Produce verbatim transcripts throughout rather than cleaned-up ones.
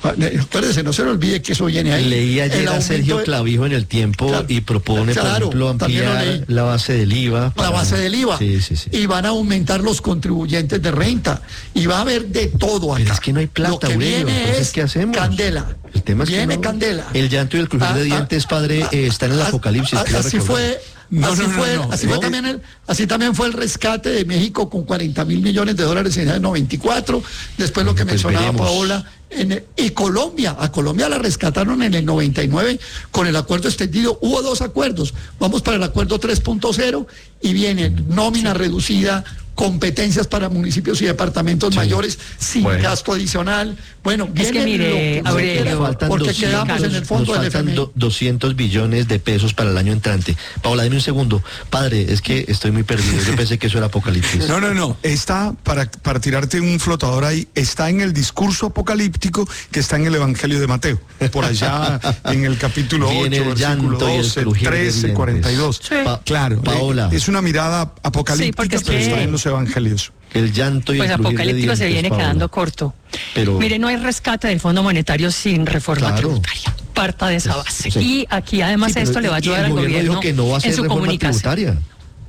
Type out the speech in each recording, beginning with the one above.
Acuérdese, no se le olvide que eso viene ahí. Leí ayer a Sergio de... Clavijo en El Tiempo, claro, y propone, claro, por ejemplo, ampliar la base del I V A. Para... La base del I V A. Sí, sí, sí. Y van a aumentar los contribuyentes de renta. Y va a haber de todo acá. Pero es que no hay plata, Lo que Aurelio, viene es ¿qué hacemos? Candela. El tema es viene que no, candela. El llanto y el crujir de dientes, padre, eh, están en el apocalipsis. Así fue... No, así no, fue, no, no, así no. fue también el, así también fue el rescate de México con cuarenta mil millones de dólares en el noventa y cuatro, después lo que pues mencionaba veremos. Paola, en el, y Colombia, a Colombia la rescataron en el noventa y nueve con el acuerdo extendido, hubo dos acuerdos, vamos para el acuerdo tres punto cero y viene nómina sí. reducida, competencias para municipios y departamentos sí. mayores sin bueno. gasto adicional. Bueno, es que mire, Aurelio, porque doscientos, quedamos en el fondo nos del faltan F M I. do, doscientos billones de pesos para el año entrante. Paola, dime un segundo. Padre, es que estoy muy perdido. Yo pensé que eso era apocalipsis. No, no, no. Está, para, para tirarte un flotador ahí, está en el discurso apocalíptico que está en el Evangelio de Mateo. Por allá en el capítulo Viene ocho, el versículo doce, trece, cuarenta y dos. Sí. Pa Claro, Paola. Eh, es una mirada apocalíptica, sí, es pero que... está en los evangelios. El llanto y pues el crujir apocalíptico de dientes, se viene Paola. quedando corto. Pero... Mire, no hay rescate del Fondo Monetario sin reforma claro. tributaria. Parta de esa base. Sí. Y aquí además sí, esto le va a ayudar al gobierno dijo que no va a ser en su reforma comunicación. Tributaria.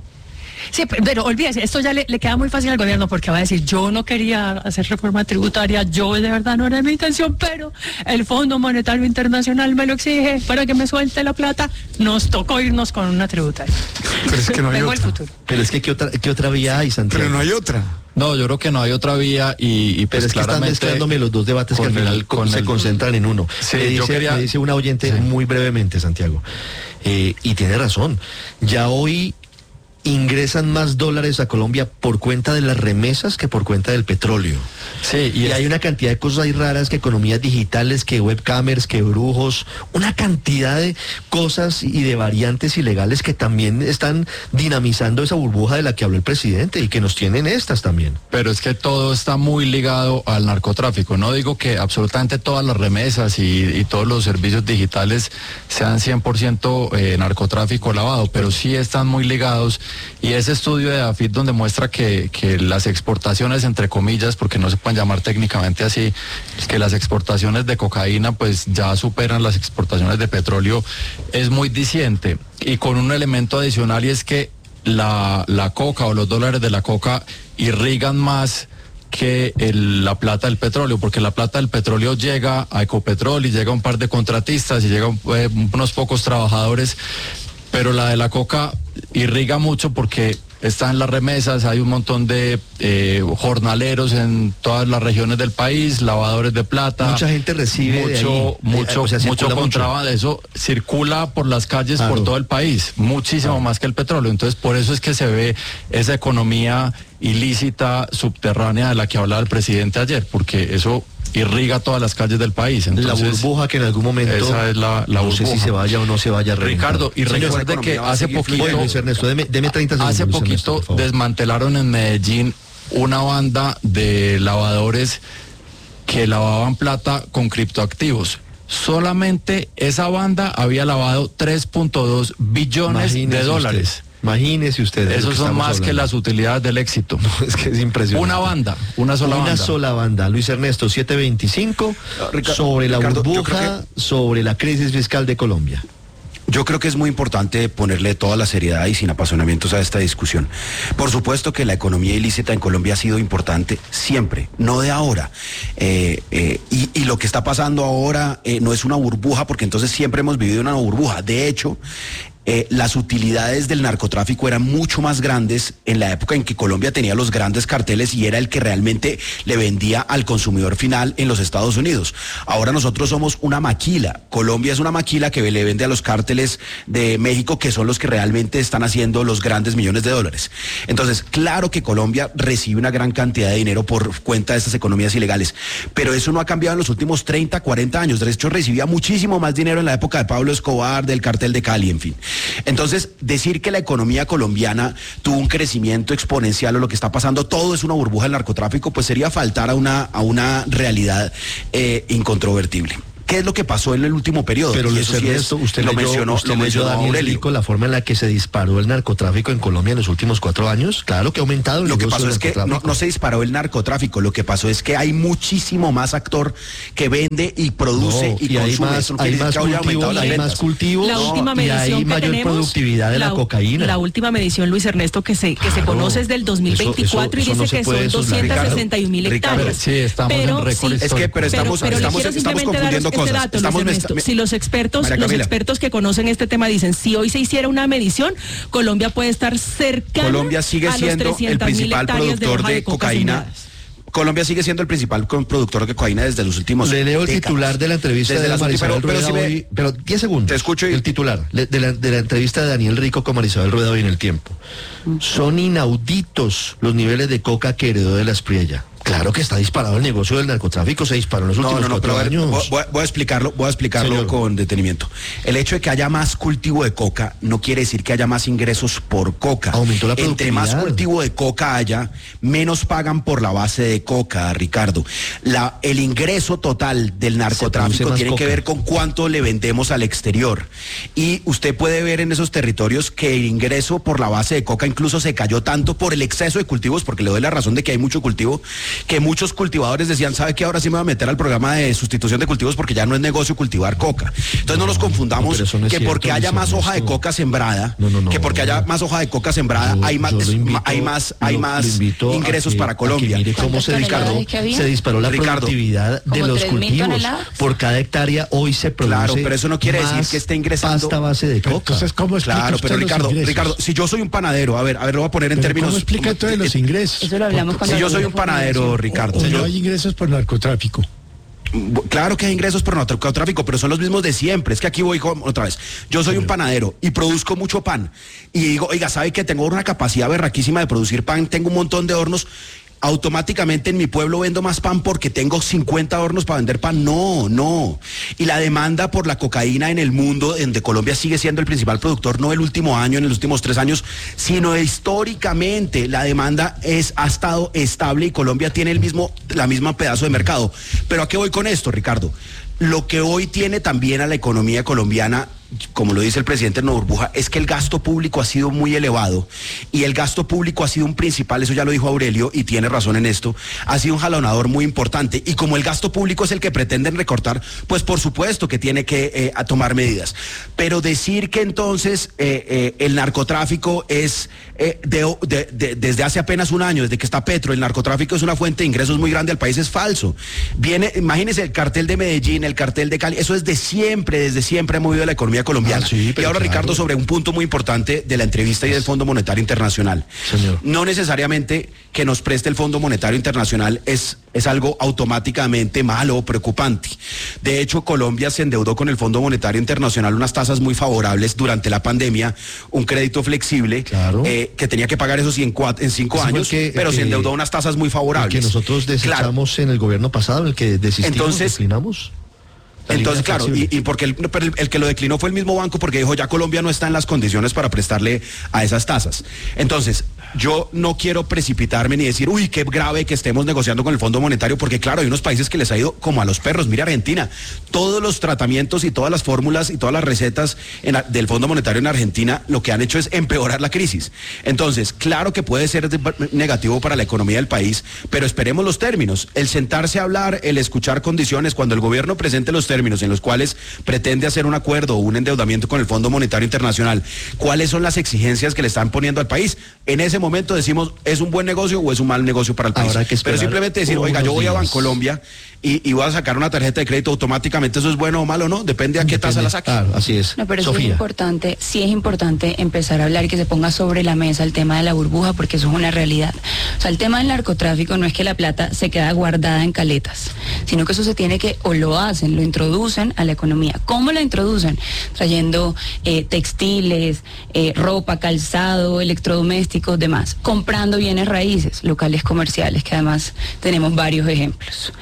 Sí, pero olvídese, esto ya le, le queda muy fácil al gobierno porque va a decir, yo no quería hacer reforma tributaria, yo de verdad no era mi intención, pero el Fondo Monetario Internacional me lo exige para que me suelte la plata, nos tocó irnos con una tributaria. Pero es que no hay Vengo otra. el futuro. Pero es que ¿qué otra, qué otra vía hay, Santiago? Pero no hay otra. No, yo creo que no hay otra vía y, y pues pero es que claramente están mezclándome los dos debates que al final el, con se el, concentran en uno. Sí, me, dice, yo quería, me dice un oyente sí. muy brevemente, Santiago, eh, y tiene razón. Ya hoy ingresan más dólares a Colombia por cuenta de las remesas que por cuenta del petróleo. Sí, y, y es... hay una cantidad de cosas ahí raras, que economías digitales, que webcamers, que brujos, una cantidad de cosas y de variantes ilegales que también están dinamizando esa burbuja de la que habló el presidente y que nos tienen estas también. Pero es que todo está muy ligado al narcotráfico. No digo que absolutamente todas las remesas y, y todos los servicios digitales sean cien por ciento eh, narcotráfico lavado, pero sí están muy ligados. Y ese estudio de AFIT donde muestra que, que las exportaciones, entre comillas, porque no se pueden llamar técnicamente así, que las exportaciones de cocaína pues ya superan las exportaciones de petróleo, es muy diciente. Y con un elemento adicional, y es que la, la coca o los dólares de la coca irrigan más que el, la plata del petróleo, porque la plata del petróleo llega a Ecopetrol y llega a un par de contratistas y llega a eh, unos pocos trabajadores, pero la de la coca irriga mucho porque está en las remesas, hay un montón de eh, jornaleros en todas las regiones del país, lavadores de plata. Mucha gente recibe mucho, de ahí, mucho, o sea, mucho contrabando, eso circula por las calles, claro, por todo el país, muchísimo claro. más que el petróleo. Entonces, por eso es que se ve esa economía ilícita subterránea de la que hablaba el presidente ayer, porque eso irriga todas las calles del país. Entonces, la burbuja que en algún momento, esa es la, la no burbuja. sé si se vaya o no se vaya a reventar. Ricardo, y Señor, recuerde que hace poquito, bueno, Luis Ernesto, deme, deme treinta segundos. Hace Luis poquito Ernesto, desmantelaron en Medellín una banda de lavadores que lavaban plata con criptoactivos. Solamente esa banda había lavado tres punto dos billones Imagínese de dólares. Usted. Imagínese usted. Esos son más hablando. que las utilidades del éxito. No, es que es impresionante. Una banda, una sola una banda. Una sola banda. Luis Ernesto, siete veinticinco, no, Ricardo, sobre la Ricardo, burbuja, que... sobre la crisis fiscal de Colombia. Yo creo que es muy importante ponerle toda la seriedad y sin apasionamientos a esta discusión. Por supuesto que la economía ilícita en Colombia ha sido importante siempre, no de ahora. Eh, eh, y, y lo que está pasando ahora eh, no es una burbuja, porque entonces siempre hemos vivido una burbuja. De hecho, Eh, las utilidades del narcotráfico eran mucho más grandes en la época en que Colombia tenía los grandes carteles y era el que realmente le vendía al consumidor final en los Estados Unidos. Ahora nosotros somos una maquila. Colombia es una maquila que le vende a los cárteles de México, que son los que realmente están haciendo los grandes millones de dólares. Entonces, claro que Colombia recibe una gran cantidad de dinero por cuenta de estas economías ilegales, pero eso no ha cambiado en los últimos treinta, cuarenta años. De hecho, recibía muchísimo más dinero en la época de Pablo Escobar, del cartel de Cali, en fin. Entonces, decir que la economía colombiana tuvo un crecimiento exponencial o lo que está pasando, todo es una burbuja del narcotráfico, pues sería faltar a una, a una realidad eh, incontrovertible. qué es lo que pasó en el último periodo. Pero Y Luis eso sí es- Ernesto, usted lo leyó, mencionó, usted lo leyó mencionó Daniel Aurelio. Rico, la forma en la que se disparó el narcotráfico en Colombia en los últimos cuatro años. Claro que ha aumentado el Lo que negocio pasó del es que no, narcotráfico. no se disparó el narcotráfico, lo que pasó es que hay muchísimo más actor que vende y produce No, y, y hay consume. más, Eso no hay quiere decir más que haya aumentado cultivos, las hay más ventas. cultivos La última y medición hay que mayor tenemos, productividad de la, u- cocaína. La última medición, Luis Ernesto, que se, que se Claro. conoce es del dos mil veinticuatro Eso- eso- eso y dice no se que puede son soslayar. doscientas sesenta y un mil Ricardo, hectáreas. sí, estamos en récord sí, histórico. Es que, pero estamos, pero, pero le estamos, quiero estamos simplemente dar confundiendo este cosas. dato, Estamos Luis Ernesto. mezcla- Si los expertos, María los Camila. expertos que conocen este tema dicen, si hoy se hiciera una medición, Colombia puede estar cercana Colombia sigue a los siendo el trescientas mil principal hectáreas de productor hoja de, de coca cocaína. sembradas. Colombia sigue siendo el principal con- productor de cocaína desde los últimos Le leo el décadas. titular de la entrevista Desde de las Marisabel últimas- pero- Rueda pero si me- hoy, pero diez segundos. Te escucho y- El titular le- de la, de la entrevista de Daniel Rico con Marisabel Rueda hoy en El Tiempo. Son inauditos los niveles de coca que heredó de la Espriella. Claro que está disparado el negocio del narcotráfico, se disparó en los No, últimos no, no, pero cuatro a ver, años. voy, voy- voy a explicarlo, voy a explicarlo Señor. con detenimiento. El hecho de que haya más cultivo de coca no quiere decir que haya más ingresos por coca. Aumentó la Entre más productividad. cultivo de coca haya, menos pagan por la base de coca, Ricardo. La, el ingreso total del narcotráfico más tiene que coca. ver con cuánto le vendemos al exterior. Y usted puede ver en esos territorios que el ingreso por la base de coca incluso se cayó tanto por el exceso de cultivos, porque le doy la razón de que hay mucho cultivo, que muchos cultivadores decían, ¿sabe qué? Ahora sí me voy a meter al programa de sustitución de cultivos porque ya no es negocio cultivar coca. Entonces no, nos no, confundamos pero eso no es que cierto, porque haya Luis más hoja de Ernesto. coca sembrada, No, no, no. que porque haya más hoja de coca sembrada, Yo- hay más, yo lo invito- hay más, hay lo- más lo invito a ingresos que- para a que Colombia. mire cómo ¿Cuántas se disparó, toneladas que había? se disparó la Ricardo, productividad de ¿como los tres mil cultivos. toneladas? Por cada hectárea hoy se produce Claro, pero eso no quiere decir más que esté ingresando- pasta base de Pero coca. entonces, ¿cómo explica Claro, usted pero los Ricardo, ingresos? Ricardo, si yo soy un panadero, a ver, a ver, lo voy a poner en Pero términos. ¿cómo explica entonces los ingresos? Eso lo hablamos Porque- cuando Si yo soy un hablamos de panadero, comunicación. Ricardo. O si no yo- hay ingresos por narcotráfico. Claro que hay ingresos por narcotráfico, pero son los mismos de siempre. Es que aquí voy con- otra vez. Yo soy un panadero y produzco mucho pan. Y digo, oiga, ¿sabe que tengo una capacidad berraquísima de producir pan? Tengo un montón de hornos. Automáticamente en mi pueblo vendo más pan porque tengo cincuenta hornos para vender pan. No, no. Y la demanda por la cocaína en el mundo, donde Colombia sigue siendo el principal productor, no el último año, en los últimos tres años, sino históricamente la demanda es, ha estado estable y Colombia tiene el mismo, la misma pedazo de mercado. Pero ¿a qué voy con esto, Ricardo? Lo que hoy tiene también a la economía colombiana, como lo dice el presidente Ernesto Burbuja, es que el gasto público ha sido muy elevado y el gasto público ha sido un principal, eso ya lo dijo Aurelio y tiene razón en esto, ha sido un jalonador muy importante y como el gasto público es el que pretenden recortar, pues por supuesto que tiene que eh, a tomar medidas. Pero decir que entonces eh, eh, el narcotráfico es eh, de, de, de, desde hace apenas un año, desde que está Petro, el narcotráfico es una fuente de ingresos muy grande al país es falso. Viene, imagínense el cartel de Medellín, el cartel de Cali, eso es de siempre, desde siempre ha movido la economía colombiana. Ah, sí, y pero ahora, claro. Ricardo, sobre un punto muy importante de la entrevista y del Fondo Monetario Internacional. Señor. No necesariamente que nos preste el Fondo Monetario Internacional es, es algo automáticamente malo o preocupante. De hecho, Colombia se endeudó con el Fondo Monetario Internacional unas tasas muy favorables durante la pandemia, un crédito flexible Claro. eh, que tenía que pagar esos en, cuat- en cinco Ese fue el años, que- pero el se que- endeudó a unas tasas muy El favorables. que nosotros Claro. desechamos en el gobierno pasado, en el que desistimos, Entonces- declinamos. La Entonces, línea claro, y, flexible. y porque el, pero el- el que lo declinó fue el mismo banco porque dijo ya Colombia no está en las condiciones para prestarle a esas tasas. Entonces, yo no quiero precipitarme ni decir, uy, qué grave que estemos negociando con el Fondo Monetario, porque claro, hay unos países que les ha ido como a los perros. Mira Argentina, todos los tratamientos y todas las fórmulas y todas las recetas en a- del Fondo Monetario en Argentina lo que han hecho es empeorar la crisis. Entonces, claro que puede ser de- negativo para la economía del país, pero esperemos los términos. El sentarse a hablar, el escuchar condiciones, cuando el gobierno presente los términos en los cuales pretende hacer un acuerdo o un endeudamiento con el Fondo Monetario Internacional, cuáles son las exigencias que le están poniendo al país, en ese momento decimos, ¿es un buen negocio o es un mal negocio para el país? Habrá que esperar Pero simplemente decir, oiga, yo unos voy a días. Bancolombia y, y voy a sacar una tarjeta de crédito automáticamente, ¿eso es bueno o malo? No, depende a qué tasa la saque. Claro, así es. No, pero sí es Sofía. importante, sí es importante empezar a hablar y que se ponga sobre la mesa el tema de la burbuja, porque eso es una realidad. O sea, el tema del narcotráfico no es que la plata se queda guardada en caletas, sino que eso se tiene que, o lo hacen, lo introducen a la economía. ¿Cómo la introducen? Trayendo eh, textiles, eh, ropa, calzado, electrodomésticos, demás. Comprando bienes raíces, locales comerciales, que además tenemos varios ejemplos. Eh,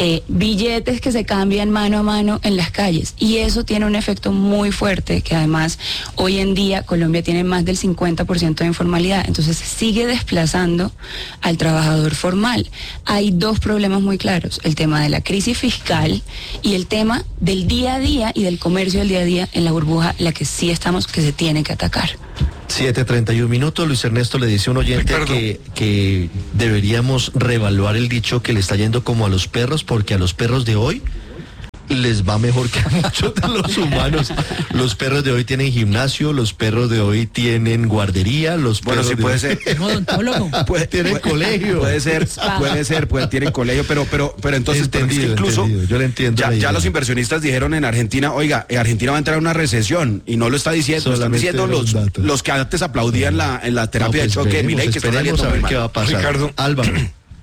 eh, billetes que se cambian mano a mano en las calles. Y eso tiene un efecto muy fuerte, que además hoy en día Colombia tiene más del cincuenta por ciento de informalidad, entonces sigue desplazando al trabajador formal. Hay dos problemas muy claros, el tema de la crisis fiscal y el tema del día a día y del comercio del día a día en la burbuja, la que sí estamos, que se tiene que atacar. siete treinta y un minutos. Luis Ernesto le dice a un oyente que, que deberíamos reevaluar el dicho que le está yendo como a los perros, porque a los perros de hoy les va mejor que a muchos de los humanos. Los perros de hoy tienen gimnasio, los perros de hoy tienen guardería, los Bueno, perros sí de puede hoy ser. Odontólogo. Puede, tienen puede- colegio. Puede ser, puede ser, puede, tienen colegio, pero, pero, pero entonces, pero es que Entendido, incluso entendido. Yo le entiendo ya, la ya idea. los inversionistas dijeron en Argentina, oiga, eh, Argentina va a entrar en una recesión, y no lo está diciendo, lo están Solamente diciendo los los, datos. los que antes aplaudían la, en la terapia No, de pues choque de esperemos, Milei, que está esperemos saliendo a ver muy qué mal. va a pasar. Ricardo. Álvaro.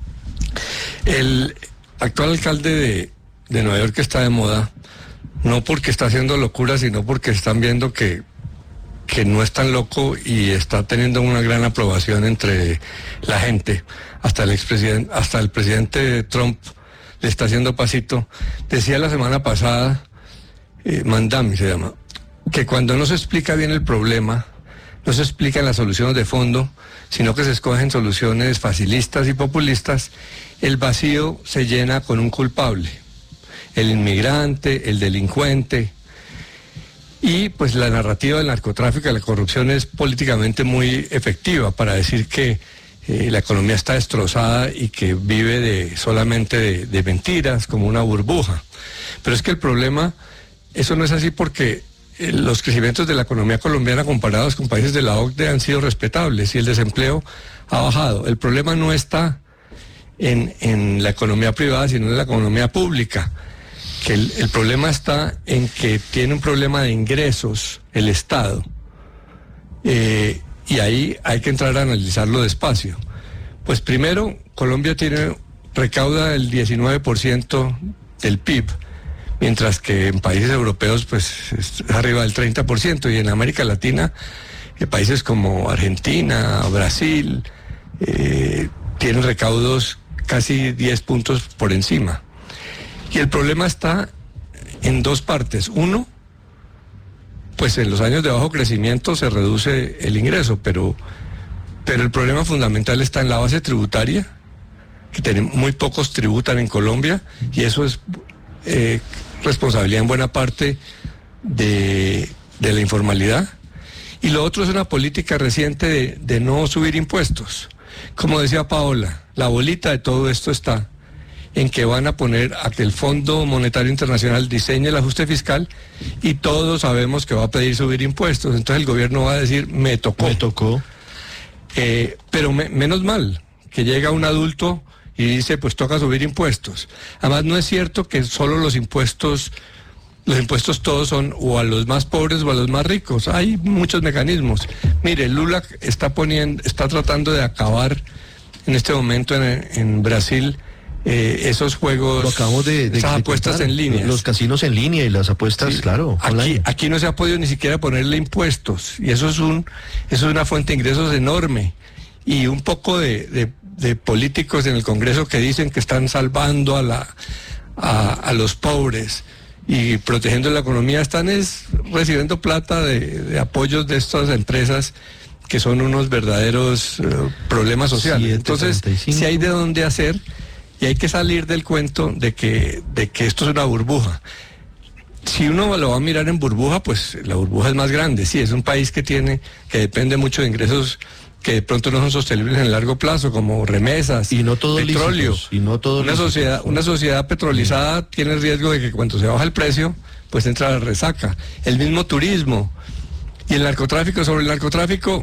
El actual alcalde de, de Nueva York está de moda, no porque está haciendo locuras, sino porque están viendo que, que no es tan loco y está teniendo una gran aprobación entre la gente. Hasta el expresidente, hasta el presidente Trump le está haciendo pasito. Decía la semana pasada, eh, Mandami se llama, que cuando no se explica bien el problema, no se explican las soluciones de fondo, sino que se escogen soluciones facilistas y populistas, el vacío se llena con un culpable. El inmigrante, el delincuente, y pues la narrativa del narcotráfico y la corrupción es políticamente muy efectiva para decir que eh, la economía está destrozada y que vive de solamente de, de mentiras, como una burbuja. Pero es que el problema, eso no es así, porque eh, los crecimientos de la economía colombiana comparados con países de la O C D E han sido respetables y el desempleo ha bajado. El problema no está en, en la economía privada, sino en la economía pública. Que el, el problema está en que tiene un problema de ingresos el Estado, eh, y ahí hay que entrar a analizarlo despacio. Pues primero, Colombia tiene recauda el diecinueve por ciento del P I B, mientras que en países europeos pues es arriba del treinta por ciento, y en América Latina, eh, países como Argentina, Brasil, eh, tienen recaudos casi diez puntos por encima. Y el problema está en dos partes. Uno, pues en los años de bajo crecimiento se reduce el ingreso, pero, pero el problema fundamental está en la base tributaria, que tenemos, muy pocos tributan en Colombia, y eso es eh, responsabilidad en buena parte de, de la informalidad. Y lo otro es una política reciente de, de no subir impuestos. Como decía Paola, la bolita de todo esto está en que van a poner a que el Fondo Monetario Internacional diseñe el ajuste fiscal, y todos sabemos que va a pedir subir impuestos. Entonces el gobierno va a decir, me tocó. Me tocó. Eh, pero me, menos mal que llega un adulto y dice, pues toca subir impuestos. Además, no es cierto que solo los impuestos, los impuestos todos son o a los más pobres o a los más ricos. Hay muchos mecanismos. Mire, Lula está poniendo, está tratando de acabar en este momento en, en Brasil Eh, esos juegos, Lo acabamos de, de esas de apuestas contar. en línea. Los casinos en línea y las apuestas, Sí. claro, Aquí, online. aquí no se ha podido ni siquiera ponerle impuestos, y eso es un, eso es una fuente de ingresos enorme. Y un poco de, de, de políticos en el Congreso que dicen que están salvando a la a, a los pobres y protegiendo la economía, están es recibiendo plata de, de apoyos de estas empresas que son unos verdaderos eh, problemas sociales. siete Entonces, treinta y cinco. si hay de dónde hacer, y hay que salir del cuento de que, de que esto es una burbuja. Si uno lo va a mirar en burbuja, pues la burbuja es más grande. Sí, es un país que tiene, que depende mucho de ingresos que de pronto no son sostenibles en el largo plazo, como remesas, Y no todos petróleo. lícitos, y no todos una lícitos. sociedad, una sociedad petrolizada tiene el riesgo de que cuando se baja el precio, pues entra la resaca. El mismo turismo y el narcotráfico. Sobre el narcotráfico,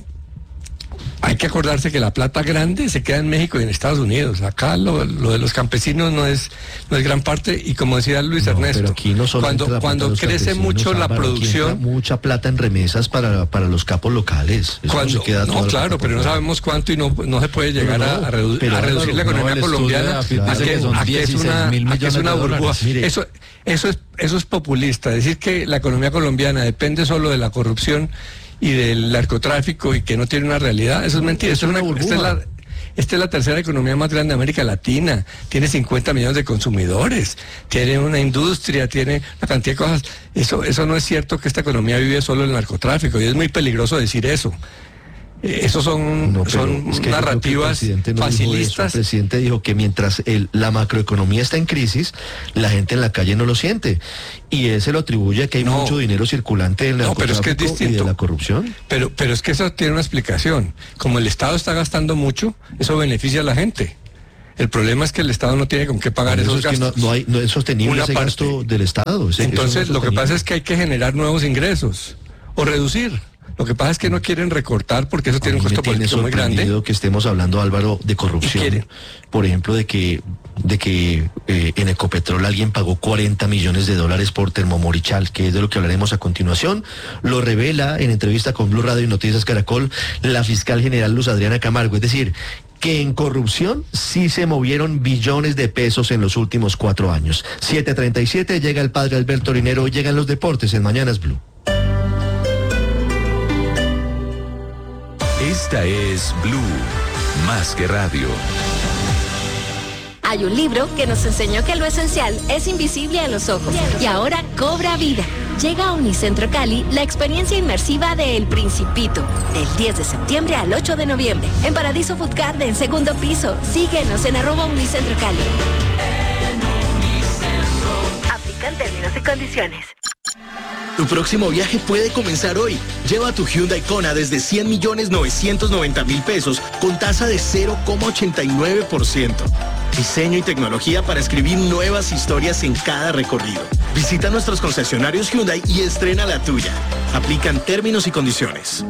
hay que acordarse que la plata grande se queda en México y en Estados Unidos. Acá lo, lo de los campesinos no es, no es gran parte, y como decía Luis No, Ernesto, pero aquí no solo entra cuando, la plata de cuando los crece campesinos, mucho la Álvaro, aquí entra producción, mucha plata en remesas para, para los capos locales. Eso cuando, no, se queda no, toda la claro, plata pero no por fuera. sabemos cuánto, y no, no se puede llegar no, a, a redu- pero a reducir la Álvaro, economía no, el estudio colombiana, de AFIP a dice que, que son a que es una, dieciséis mil a que es millones una de burbuja. dólares. Mire. Eso, eso, es, eso es populista, decir que la economía colombiana depende solo de la corrupción y del narcotráfico y que no tiene una realidad, eso es mentira. Es Esto es una una- esta es burbuja. la, esta es la tercera economía más grande de América Latina, tiene cincuenta millones de consumidores, tiene una industria, tiene una cantidad de cosas. Eso, eso no es cierto que esta economía vive solo del narcotráfico, y es muy peligroso decir eso. Esos son, no, son es que narrativas el presidente no facilistas. Dijo eso. El presidente dijo que mientras el, la macroeconomía está en crisis, la gente en la calle no lo siente. Y él se lo atribuye a que hay no, mucho dinero circulante del narcotráfico no, pero es que es distinto. Y de la corrupción. Pero, pero es que eso tiene una explicación. Como el Estado está gastando mucho, eso beneficia a la gente. El problema es que el Estado no tiene con qué pagar eso esos es gastos. Que no, no, hay, no es sostenible una ese parte. gasto del Estado. Ese, Entonces, no lo que pasa es que hay que generar nuevos ingresos o reducir. Lo que pasa es que no quieren recortar porque eso tiene un costo político muy grande. Que estemos hablando, Álvaro, de corrupción. Por ejemplo, de que de que eh, en Ecopetrol alguien pagó cuarenta millones de dólares por Termomorichal, que es de lo que hablaremos a continuación. Lo revela en entrevista con Blue Radio y Noticias Caracol la fiscal general Luz Adriana Camargo. Es decir, que en corrupción sí se movieron billones de pesos en los últimos cuatro años. siete treinta y siete, llega el padre Alberto Linero, llegan los deportes en Mañanas Blue. Esta es Blue, más que radio. Hay un libro que nos enseñó que lo esencial es invisible a los ojos y ahora cobra vida. Llega a Unicentro Cali la experiencia inmersiva de El Principito, del diez de septiembre al ocho de noviembre, en Paradiso Food Garden, segundo piso. Síguenos en arroba Unicentro Cali. Aplican términos y condiciones. Tu próximo viaje puede comenzar hoy. Lleva tu Hyundai Kona desde cien millones novecientos noventa mil pesos con tasa de cero coma ochenta y nueve por ciento. Diseño y tecnología para escribir nuevas historias en cada recorrido. Visita nuestros concesionarios Hyundai y estrena la tuya. Aplican términos y condiciones.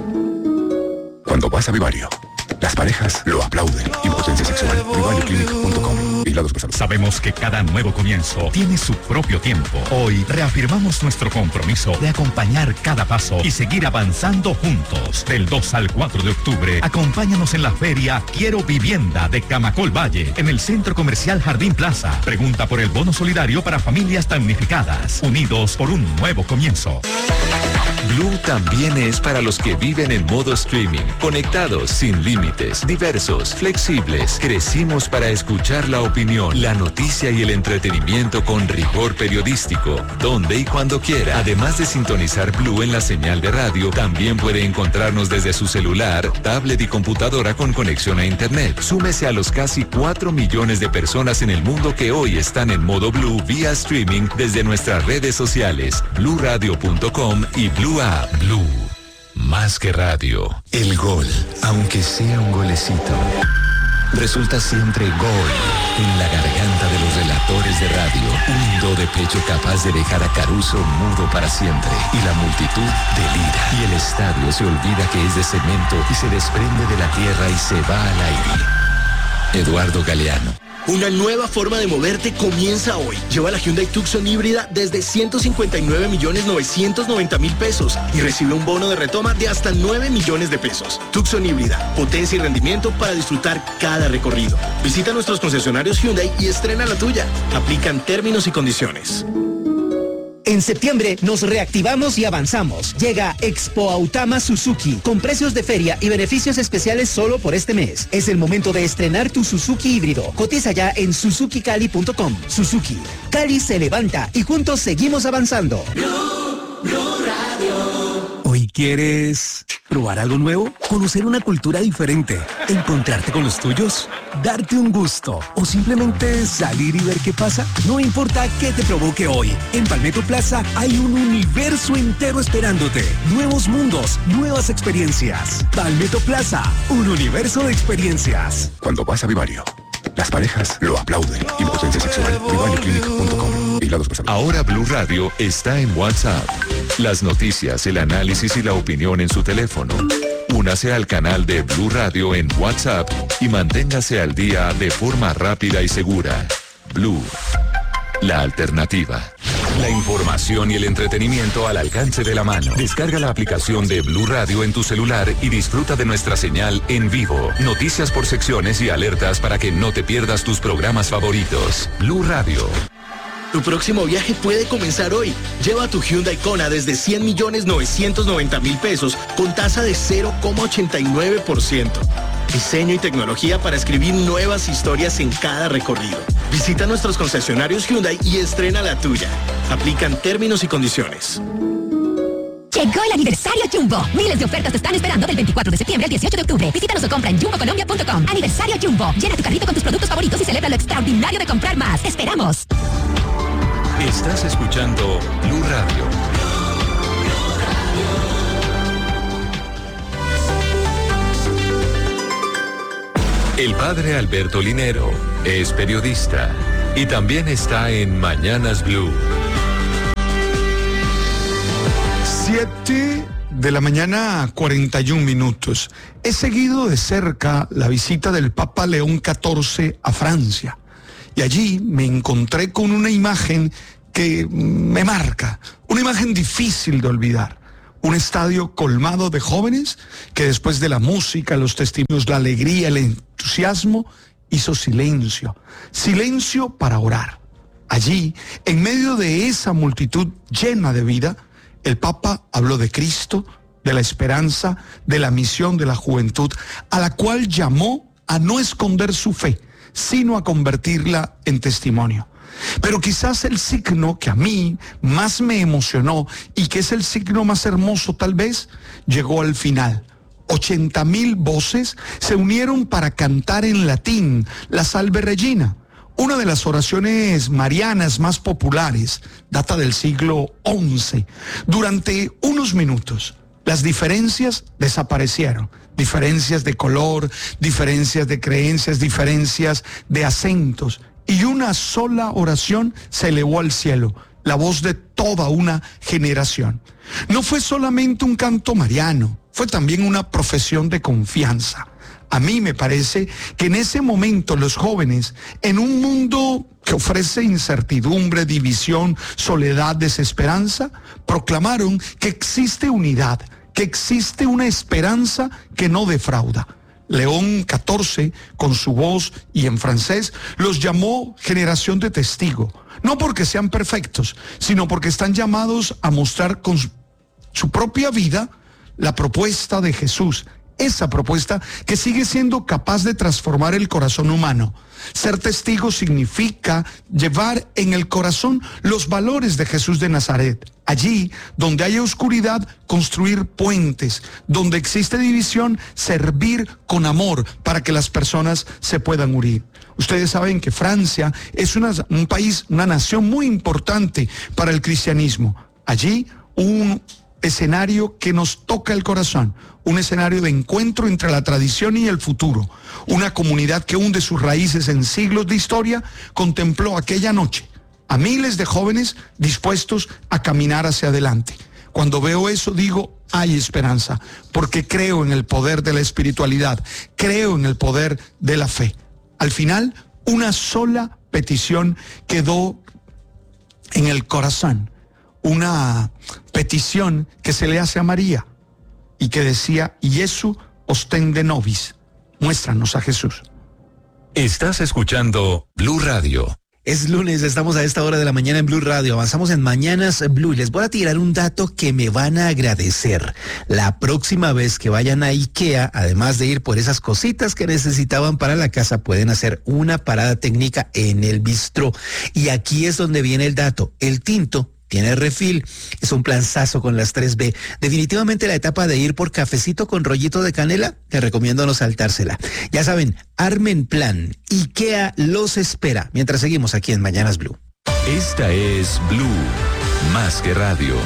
Cuando vas a Vivario, las parejas lo aplauden. Impotencia sexual. Vivario Clinic punto com. Sabemos que cada nuevo comienzo tiene su propio tiempo. Hoy reafirmamos nuestro compromiso de acompañar cada paso y seguir avanzando juntos. Del dos al cuatro de octubre, acompáñanos en la feria Quiero Vivienda de Camacol Valle, en el Centro Comercial Jardín Plaza. Pregunta por el bono solidario para familias damnificadas. Unidos por un nuevo comienzo. Blue también es para los que viven en modo streaming, conectados, sin límites, diversos, flexibles. Crecimos para escuchar la opinión, la noticia y el entretenimiento con rigor periodístico, donde y cuando quiera. Además de sintonizar Blue en la señal de radio, también puede encontrarnos desde su celular, tablet y computadora con conexión a internet. Súmese a los casi cuatro millones de personas en el mundo que hoy están en modo Blue vía streaming desde nuestras redes sociales, blue radio punto com y Blue App. Blue, más que radio. El gol, aunque sea un golecito, resulta siempre gol en la garganta de los relatores de radio. Un do de pecho capaz de dejar a Caruso mudo para siempre. Y la multitud delira. Y el estadio se olvida que es de cemento y se desprende de la tierra y se va al aire. Eduardo Galeano. Una nueva forma de moverte comienza hoy. Lleva la Hyundai Tucson híbrida desde ciento cincuenta y nueve millones novecientos noventa mil pesos y recibe un bono de retoma de hasta nueve millones de pesos. Tucson híbrida, potencia y rendimiento para disfrutar cada recorrido. Visita nuestros concesionarios Hyundai y estrena la tuya. Aplican términos y condiciones. En septiembre nos reactivamos y avanzamos. Llega Expo Autama Suzuki con precios de feria y beneficios especiales solo por este mes. Es el momento de estrenar tu Suzuki híbrido. Cotiza ya en suzuki cali punto com. Suzuki. Cali se levanta y juntos seguimos avanzando. Blue, Blue Radio. ¿Hoy quieres probar algo nuevo? ¿Conocer una cultura diferente? ¿Encontrarte con los tuyos? ¿Darte un gusto? ¿O simplemente salir y ver qué pasa? No importa qué te provoque hoy. En Palmetto Plaza hay un universo entero esperándote. Nuevos mundos, nuevas experiencias. Palmetto Plaza, un universo de experiencias. Cuando vas a Vivario, las parejas lo aplauden. Impotencia sexual. Vivario Clinic punto com. Ahora Blue Radio está en WhatsApp. Las noticias, el análisis y la opinión en su teléfono. Únase al canal de Blue Radio en WhatsApp y manténgase al día de forma rápida y segura. Blue, la alternativa. La información y el entretenimiento al alcance de la mano. Descarga la aplicación de Blue Radio en tu celular y disfruta de nuestra señal en vivo. Noticias por secciones y alertas para que no te pierdas tus programas favoritos. Blue Radio. Tu próximo viaje puede comenzar hoy. Lleva tu Hyundai Kona desde cien millones novecientos noventa mil pesos con tasa de cero coma ochenta y nueve por ciento. diseño y tecnología para escribir nuevas historias en cada recorrido. Visita nuestros concesionarios Hyundai y estrena la tuya. Aplican términos y condiciones. Llegó el aniversario Jumbo. Miles de ofertas te están esperando del veinticuatro de septiembre al dieciocho de octubre. Visítanos o compra en jumbo colombia punto com. Aniversario Jumbo. Llena tu carrito con tus productos favoritos y celebra lo extraordinario de comprar más. ¡Te esperamos! Estás escuchando Blue Radio. El padre Alberto Linero es periodista y también está en Mañanas Blue. Siete de la mañana, cuarenta y un minutos. He seguido de cerca la visita del Papa León catorce a Francia y allí me encontré con una imagen que me marca, una imagen difícil de olvidar. Un estadio colmado de jóvenes que después de la música, los testimonios, la alegría, el entusiasmo, hizo silencio. Silencio para orar. Allí, en medio de esa multitud llena de vida, el Papa habló de Cristo, de la esperanza, de la misión de la juventud, a la cual llamó a no esconder su fe, sino a convertirla en testimonio. Pero quizás el signo que a mí más me emocionó y que es el signo más hermoso tal vez, llegó al final. ochenta mil voces se unieron para cantar en latín la Salve Regina, una de las oraciones marianas más populares, data del siglo once. Durante unos minutos, las diferencias desaparecieron. Diferencias de color, diferencias de creencias, diferencias de acentos. Y una sola oración se elevó al cielo, la voz de toda una generación. No fue solamente un canto mariano, fue también una profesión de confianza. A mí me parece que en ese momento los jóvenes, en un mundo que ofrece incertidumbre, división, soledad, desesperanza, proclamaron que existe unidad, que existe una esperanza que no defrauda. León catorce, con su voz y en francés, los llamó generación de testigo, no porque sean perfectos, sino porque están llamados a mostrar con su, su propia vida la propuesta de Jesús, esa propuesta que sigue siendo capaz de transformar el corazón humano. Ser testigo significa llevar en el corazón los valores de Jesús de Nazaret. Allí donde hay oscuridad, construir puentes. Donde existe división, servir con amor para que las personas se puedan unir. Ustedes saben que Francia es una, un país, una nación muy importante para el cristianismo. Allí un escenario que nos toca el corazón, un escenario de encuentro entre la tradición y el futuro. Una comunidad que hunde sus raíces en siglos de historia, contempló aquella noche a miles de jóvenes dispuestos a caminar hacia adelante. Cuando veo eso digo, hay esperanza, porque creo en el poder de la espiritualidad, creo en el poder de la fe. Al final, una sola petición quedó en el corazón, una petición que se le hace a María y que decía, Iesu ostende nobis, muéstranos a Jesús. Estás escuchando Blue Radio. Es lunes, estamos a esta hora de la mañana en Blue Radio, avanzamos en Mañanas Blue y les voy a tirar un dato que me van a agradecer. La próxima vez que vayan a IKEA, además de ir por esas cositas que necesitaban para la casa, pueden hacer una parada técnica en el bistró. Y aquí es donde viene el dato, el tinto tiene refil, es un planzazo con las tres B. Definitivamente la etapa de ir por cafecito con rollito de canela, te recomiendo no saltársela. Ya saben, armen plan, IKEA los espera, mientras seguimos aquí en Mañanas Blue. Esta es Blue, más que radio.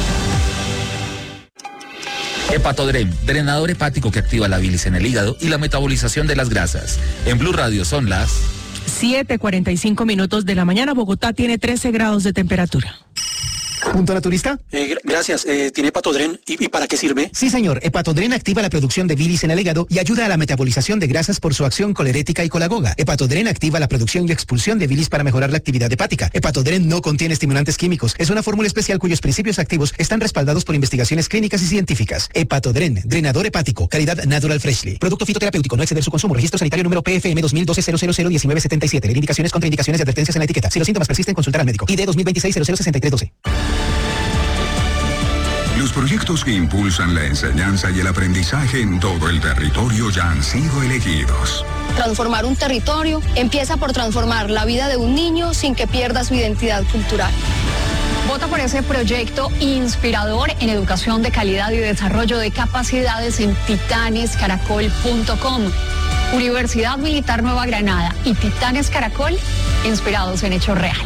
Hepatodren, drenador hepático que activa la bilis en el hígado y la metabolización de las grasas. En Blue Radio son las siete cuarenta y cinco minutos de la mañana. Bogotá tiene trece grados de temperatura. ¿Punto naturista? Eh, gracias. Eh, ¿Tiene Hepatodren? ¿Y, ¿Y para qué sirve? Sí, señor. Hepatodren activa la producción de bilis en el hígado y ayuda a la metabolización de grasas por su acción colerética y colagoga. Hepatodren activa la producción y expulsión de bilis para mejorar la actividad hepática. Hepatodren no contiene estimulantes químicos. Es una fórmula especial cuyos principios activos están respaldados por investigaciones clínicas y científicas. Hepatodren, drenador hepático, calidad Natural Freshly. Producto fitoterapéutico, no exceder su consumo. Registro sanitario número P F M dos mil doce cero cero cero diecinueve setenta y siete. Leer indicaciones, contraindicaciones y advertencias en la etiqueta. Si los síntomas persisten, consultar al médico. I D dos mil veintiséis cero cero sesenta y tres doce. Los proyectos que impulsan la enseñanza y el aprendizaje en todo el territorio ya han sido elegidos. Transformar un territorio empieza por transformar la vida de un niño sin que pierda su identidad cultural. Vota por ese proyecto inspirador en educación de calidad y desarrollo de capacidades en titanes caracol punto com. Universidad Militar Nueva Granada y Titanes Caracol, inspirados en hechos reales.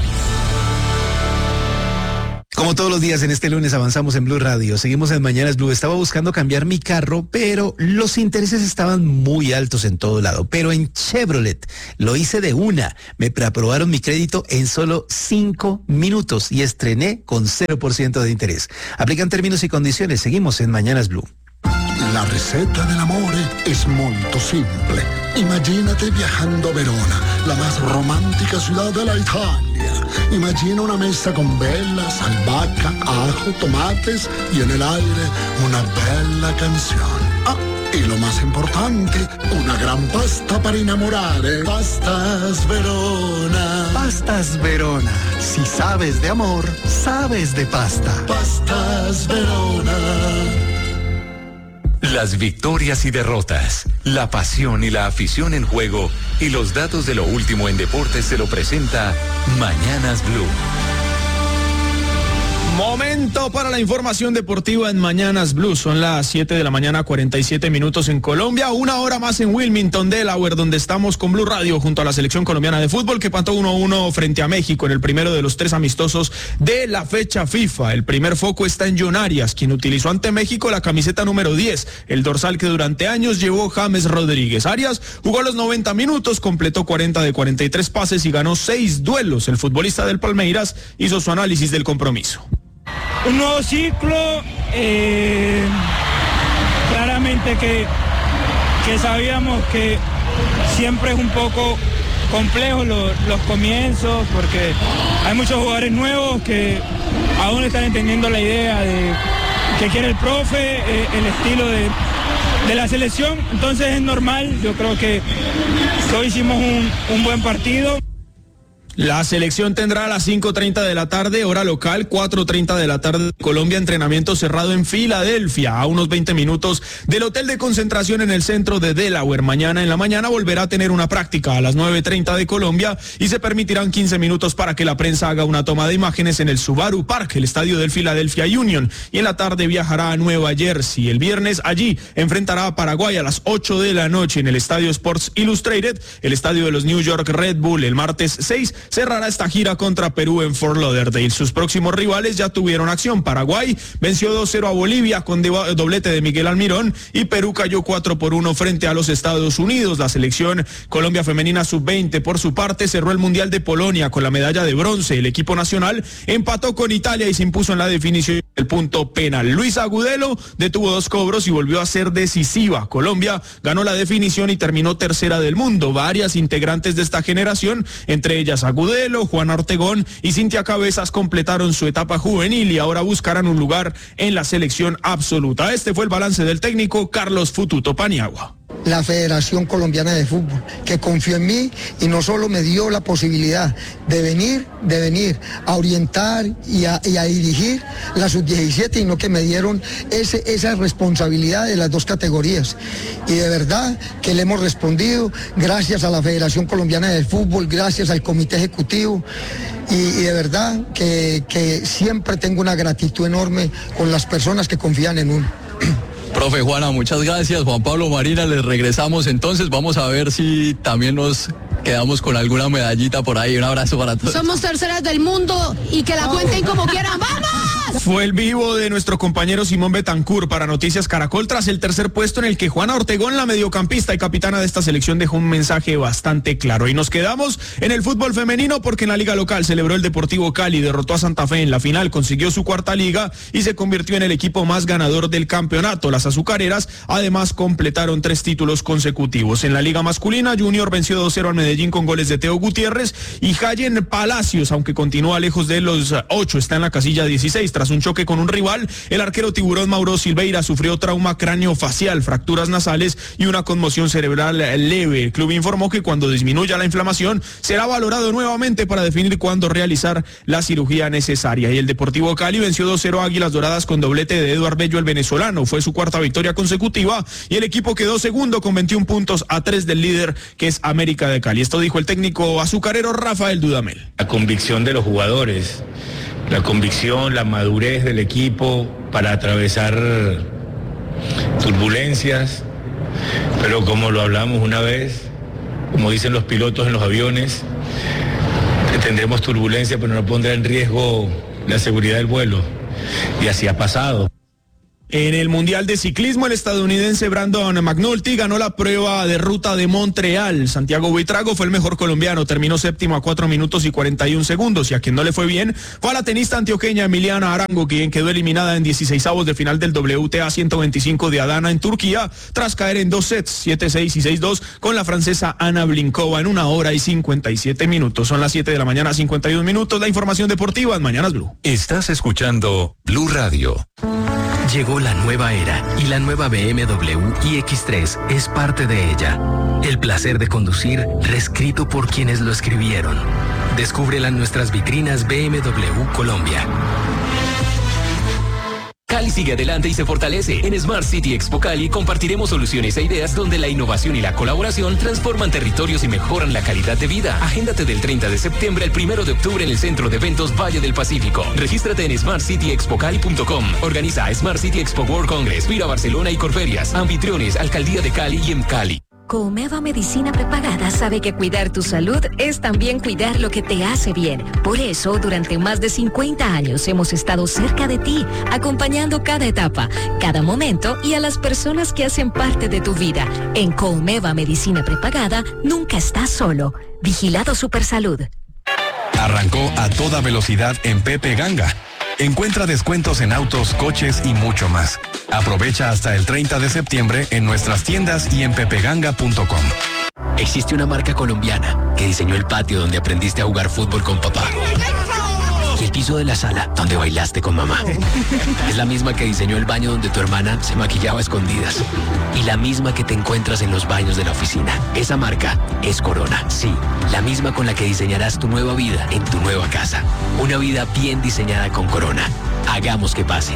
Como todos los días en este lunes avanzamos en Blue Radio, seguimos en Mañanas Blue. Estaba buscando cambiar mi carro, pero los intereses estaban muy altos en todo lado. Pero en Chevrolet lo hice de una. Me preaprobaron mi crédito en solo cinco minutos y estrené con cero por ciento de interés. Aplican términos y condiciones. Seguimos en Mañanas Blue. La receta dell'amore es molto simple. Imagínate viajando a Verona, la más romántica ciudad de la Italia. Imagina una mesa con velas, albahaca, ajo, tomates y en el aire una bella canción. Ah, y lo más importante, una gran pasta para innamorare. Pastas Verona. Pastas Verona. Si sabes de amor, sabes de pasta. Pastas Verona. Las victorias y derrotas, la pasión y la afición en juego y los datos de lo último en deportes se lo presenta Mañanas Blue. Momento para la información deportiva en Mañanas Blue. Son las siete de la mañana, cuarenta y siete minutos en Colombia, una hora más en Wilmington, Delaware, donde estamos con Blue Radio junto a la selección colombiana de fútbol que empató uno a uno frente a México en el primero de los tres amistosos de la fecha FIFA. El primer foco está en John Arias, quien utilizó ante México la camiseta número diez, el dorsal que durante años llevó James Rodríguez. Arias jugó los noventa minutos, completó cuarenta de cuarenta y tres pases y ganó seis duelos. El futbolista del Palmeiras hizo su análisis del compromiso. Un nuevo ciclo, eh, claramente que, que sabíamos que siempre es un poco complejo lo, los comienzos, porque hay muchos jugadores nuevos que aún están entendiendo la idea de que quiere el profe, eh, el estilo de, de la selección, entonces es normal. Yo creo que, que hoy hicimos un, un buen partido. La selección tendrá a las cinco treinta de la tarde, hora local, cuatro treinta de la tarde Colombia, entrenamiento cerrado en Filadelfia, a unos veinte minutos del hotel de concentración en el centro de Delaware. Mañana en la mañana volverá a tener una práctica a las nueve treinta de Colombia y se permitirán quince minutos para que la prensa haga una toma de imágenes en el Subaru Park, el estadio del Philadelphia Union, y en la tarde viajará a Nueva Jersey. El viernes allí enfrentará a Paraguay a las ocho de la noche en el estadio Sports Illustrated, el estadio de los New York Red Bull. El martes seis cerrará esta gira contra Perú en Fort Lauderdale. Sus próximos rivales ya tuvieron acción. Paraguay venció dos cero a Bolivia con doblete de Miguel Almirón y Perú cayó cuatro por uno frente a los Estados Unidos. La selección Colombia femenina sub veinte por su parte cerró el Mundial de Polonia con la medalla de bronce. El equipo nacional empató con Italia y se impuso en la definición del punto penal. Luis Agudelo detuvo dos cobros y volvió a ser decisiva. Colombia ganó la definición y terminó tercera del mundo. Varias integrantes de esta generación, entre ellas Agudelo, Juana Ortegón y Cintia Cabezas, completaron su etapa juvenil y ahora buscarán un lugar en la selección absoluta. Este fue el balance del técnico Carlos Fututo Paniagua. La Federación Colombiana de Fútbol, que confió en mí y no solo me dio la posibilidad de venir, de venir a orientar y a, y a dirigir la sub diecisiete, sino que me dieron ese, esa responsabilidad de las dos categorías. Y de verdad que le hemos respondido gracias a la Federación Colombiana de Fútbol, gracias al Comité Ejecutivo. Y, y de verdad que, que siempre tengo una gratitud enorme con las personas que confían en uno. Profe Juana, muchas gracias. Juan Pablo Marina, les regresamos entonces. Vamos a ver si también nos quedamos con alguna medallita por ahí. Un abrazo para todos. Somos terceras del mundo y que la cuenten como quieran. ¡Vamos! Fue el vivo de nuestro compañero Simón Betancur para Noticias Caracol tras el tercer puesto en el que Juana Ortegón, la mediocampista y capitana de esta selección, dejó un mensaje bastante claro. Y nos quedamos en el fútbol femenino porque en la liga local celebró el Deportivo Cali, derrotó a Santa Fe en la final, consiguió su cuarta liga y se convirtió en el equipo más ganador del campeonato. Las azucareras además completaron tres títulos consecutivos. En la liga masculina, Junior venció dos cero al Medellín con goles de Teo Gutiérrez y Jayen Palacios, aunque continúa lejos de los ocho, está en la casilla dieciséis tras un un choque con un rival. El arquero tiburón Mauro Silveira sufrió trauma craneofacial, fracturas nasales y una conmoción cerebral leve. El club informó que cuando disminuya la inflamación será valorado nuevamente para definir cuándo realizar la cirugía necesaria. Y el Deportivo Cali venció dos cero a Águilas Doradas con doblete de Eduard Bello, el venezolano. Fue su cuarta victoria consecutiva y el equipo quedó segundo con veintiún puntos a tres del líder, que es América de Cali. Esto dijo el técnico azucarero Rafael Dudamel. La convicción de los jugadores, la convicción, la madurez del equipo para atravesar turbulencias, pero como lo hablamos una vez, como dicen los pilotos en los aviones, tendremos turbulencia, pero no pondrá en riesgo la seguridad del vuelo. Y así ha pasado. En el Mundial de Ciclismo, el estadounidense Brandon McNulty ganó la prueba de ruta de Montreal. Santiago Buitrago fue el mejor colombiano, terminó séptimo a cuatro minutos y cuarenta y un segundos. Y a quien no le fue bien fue a la tenista antioqueña Emiliana Arango, quien quedó eliminada en dieciseisavos de final del W T A ciento veinticinco de Adana en Turquía, tras caer en dos sets, siete seis y seis dos, con la francesa Ana Blinkova en una hora y cincuenta y siete minutos. Son las siete de la mañana, cincuenta y un minutos. La información deportiva en Mañanas Blue. Estás escuchando Blue Radio. Llegó la nueva era y la nueva B M W iX tres es parte de ella. El placer de conducir reescrito por quienes lo escribieron. Descúbrela en nuestras vitrinas B M W Colombia. Cali sigue adelante y se fortalece. En Smart City Expo Cali compartiremos soluciones e ideas donde la innovación y la colaboración transforman territorios y mejoran la calidad de vida. Agéndate del treinta de septiembre al primero de octubre en el Centro de Eventos Valle del Pacífico. Regístrate en smart city expo cali punto com. Organiza Smart City Expo World Congress, Vira Barcelona y Corferias. Anfitriones, Alcaldía de Cali y EMCALI. Comeva Medicina Prepagada sabe que cuidar tu salud es también cuidar lo que te hace bien. Por eso, durante más de cincuenta años hemos estado cerca de ti, acompañando cada etapa, cada momento y a las personas que hacen parte de tu vida. En Comeva Medicina Prepagada, nunca estás solo. Vigilado Supersalud. Arrancó a toda velocidad en Pepe Ganga. Encuentra descuentos en autos, coches y mucho más. Aprovecha hasta el treinta de septiembre en nuestras tiendas y en pepeganga punto com. Existe una marca colombiana que diseñó el patio donde aprendiste a jugar fútbol con papá. Y el piso de la sala donde bailaste con mamá. Es la misma que diseñó el baño donde tu hermana se maquillaba a escondidas. Y la misma que te encuentras en los baños de la oficina. Esa marca es Corona. Sí, la misma con la que diseñarás tu nueva vida en tu nueva casa. Una vida bien diseñada con Corona. Hagamos que pase.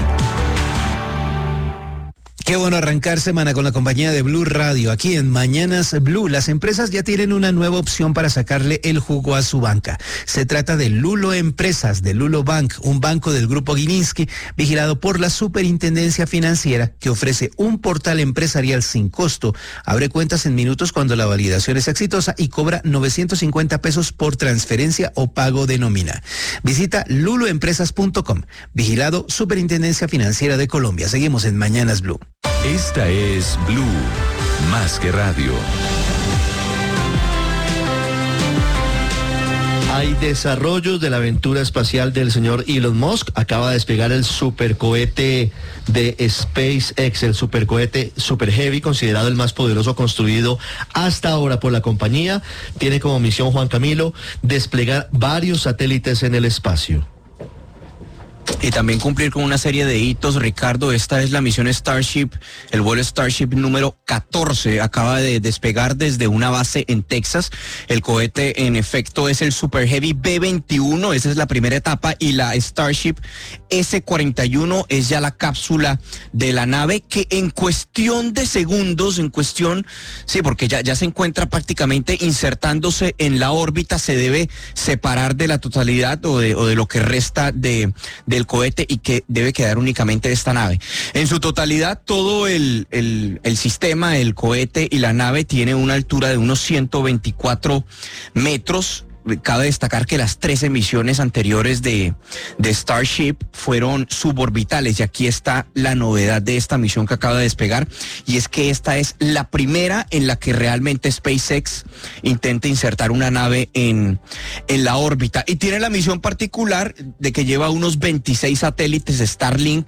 Qué bueno arrancar semana con la compañía de Blue Radio. Aquí en Mañanas Blue, las empresas ya tienen una nueva opción para sacarle el jugo a su banca. Se trata de Lulo Empresas, de Lulo Bank, un banco del Grupo Gilinski, vigilado por la Superintendencia Financiera, que ofrece un portal empresarial sin costo, abre cuentas en minutos cuando la validación es exitosa y cobra novecientos cincuenta pesos por transferencia o pago de nómina. Visita lulo empresas punto com, vigilado Superintendencia Financiera de Colombia. Seguimos en Mañanas Blue. Esta es Blue, más que radio. Hay desarrollos de la aventura espacial del señor Elon Musk. Acaba de despegar el supercohete de SpaceX, el supercohete Super Heavy, considerado el más poderoso construido hasta ahora por la compañía. Tiene como misión, Juan Camilo, desplegar varios satélites en el espacio. Y también cumplir con una serie de hitos, Ricardo. Esta es la misión Starship, el vuelo Starship número catorce, acaba de despegar desde una base en Texas. El cohete en efecto es el Super Heavy B veintiuno, esa es la primera etapa, y la Starship ese cuarenta y uno es ya la cápsula de la nave, que en cuestión de segundos, en cuestión, sí, porque ya, ya se encuentra prácticamente insertándose en la órbita, se debe separar de la totalidad o de, o de lo que resta de del cohete y que debe quedar únicamente de esta nave. En su totalidad, todo el, el, el sistema, el cohete y la nave tiene una altura de unos ciento veinticuatro metros. Cabe destacar que las trece misiones anteriores de, de Starship fueron suborbitales, y aquí está la novedad de esta misión que acaba de despegar, y es que esta es la primera en la que realmente SpaceX intenta insertar una nave en, en la órbita, y tiene la misión particular de que lleva unos veintiséis satélites Starlink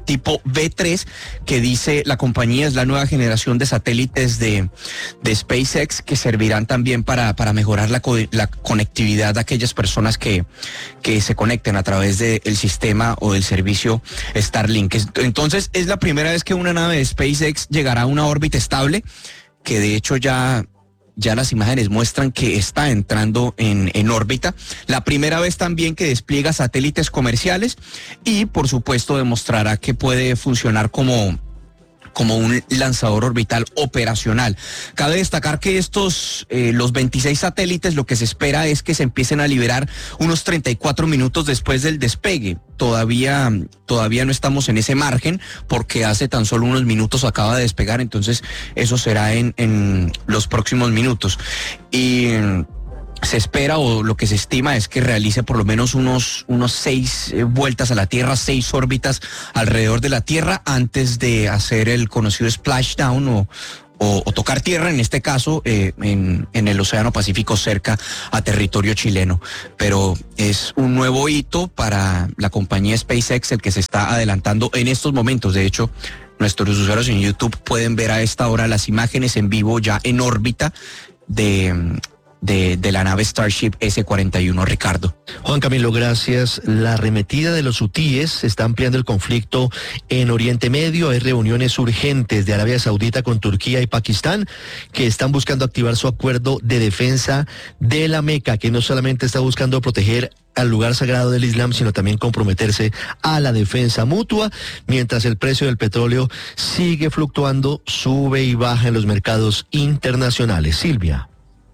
tipo B tres, que dice la compañía es la nueva generación de satélites de, de SpaceX, que servirán también para, para mejorar la, co la conectividad de aquellas personas que, que se conecten a través del sistema o del servicio Starlink. Entonces es la primera vez que una nave de SpaceX llegará a una órbita estable, que de hecho ya... Ya las imágenes muestran que está entrando en, en órbita. La primera vez también que despliega satélites comerciales y, por supuesto, demostrará que puede funcionar como, como un lanzador orbital operacional. Cabe destacar que estos, eh, los veintiséis satélites, lo que se espera es que se empiecen a liberar unos treinta y cuatro minutos después del despegue. Todavía, todavía no estamos en ese margen porque hace tan solo unos minutos acaba de despegar, entonces eso será en, en los próximos minutos. Y se espera, o lo que se estima es que realice por lo menos unos, unos seis eh, vueltas a la Tierra, seis órbitas alrededor de la Tierra antes de hacer el conocido splashdown o O, o tocar tierra, en este caso, eh, en, en el Océano Pacífico, cerca a territorio chileno. Pero es un nuevo hito para la compañía SpaceX, el que se está adelantando en estos momentos. De hecho, nuestros usuarios en YouTube pueden ver a esta hora las imágenes en vivo ya en órbita de... De, de la nave Starship ese cuarenta y uno, Ricardo. Juan Camilo, gracias. La arremetida de los hutíes está ampliando el conflicto en Oriente Medio. Hay reuniones urgentes de Arabia Saudita con Turquía y Pakistán, que están buscando activar su acuerdo de defensa de la Meca, que no solamente está buscando proteger al lugar sagrado del Islam, sino también comprometerse a la defensa mutua, mientras el precio del petróleo sigue fluctuando, sube y baja en los mercados internacionales. Silvia.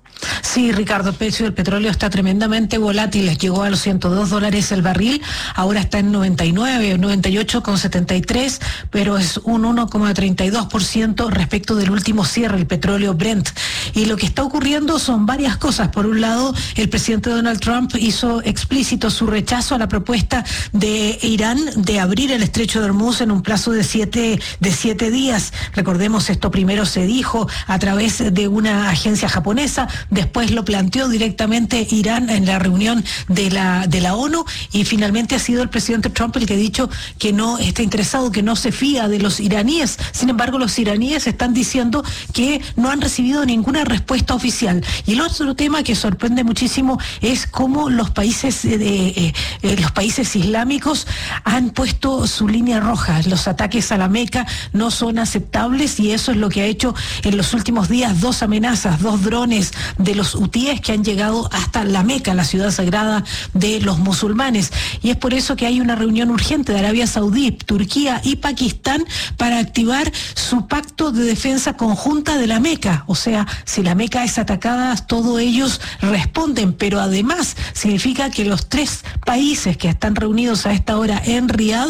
Sí, Ricardo, el precio del petróleo está tremendamente volátil, llegó a los ciento dos dólares el barril, ahora está en noventa y nueve, noventa y ocho con setenta y tres, pero es un uno coma treinta y dos por ciento respecto del último cierre, el petróleo Brent. Y lo que está ocurriendo son varias cosas. Por un lado, el presidente Donald Trump hizo explícito su rechazo a la propuesta de Irán de abrir el estrecho de Hormuz en un plazo de siete, de siete días. Recordemos, esto primero se dijo a través de una agencia japonesa, después lo planteó directamente Irán en la reunión de la, de la ONU, y finalmente ha sido el presidente Trump el que ha dicho que no está interesado, que no se fía de los iraníes. Sin embargo, los iraníes están diciendo que no han recibido ninguna respuesta oficial. Y el otro tema que sorprende muchísimo es cómo los países, eh, eh, eh, los países islámicos han puesto su línea roja. Los ataques a la Meca no son aceptables, y eso es lo que ha hecho en los últimos días dos amenazas, dos drones de los hutíes que han llegado hasta la Meca, la ciudad sagrada de los musulmanes. Y es por eso que hay una reunión urgente de Arabia Saudí, Turquía y Pakistán para activar su pacto de defensa conjunta de la Meca. O sea, si la Meca es atacada, todos ellos responden, pero además significa que los tres países que están reunidos a esta hora en Riad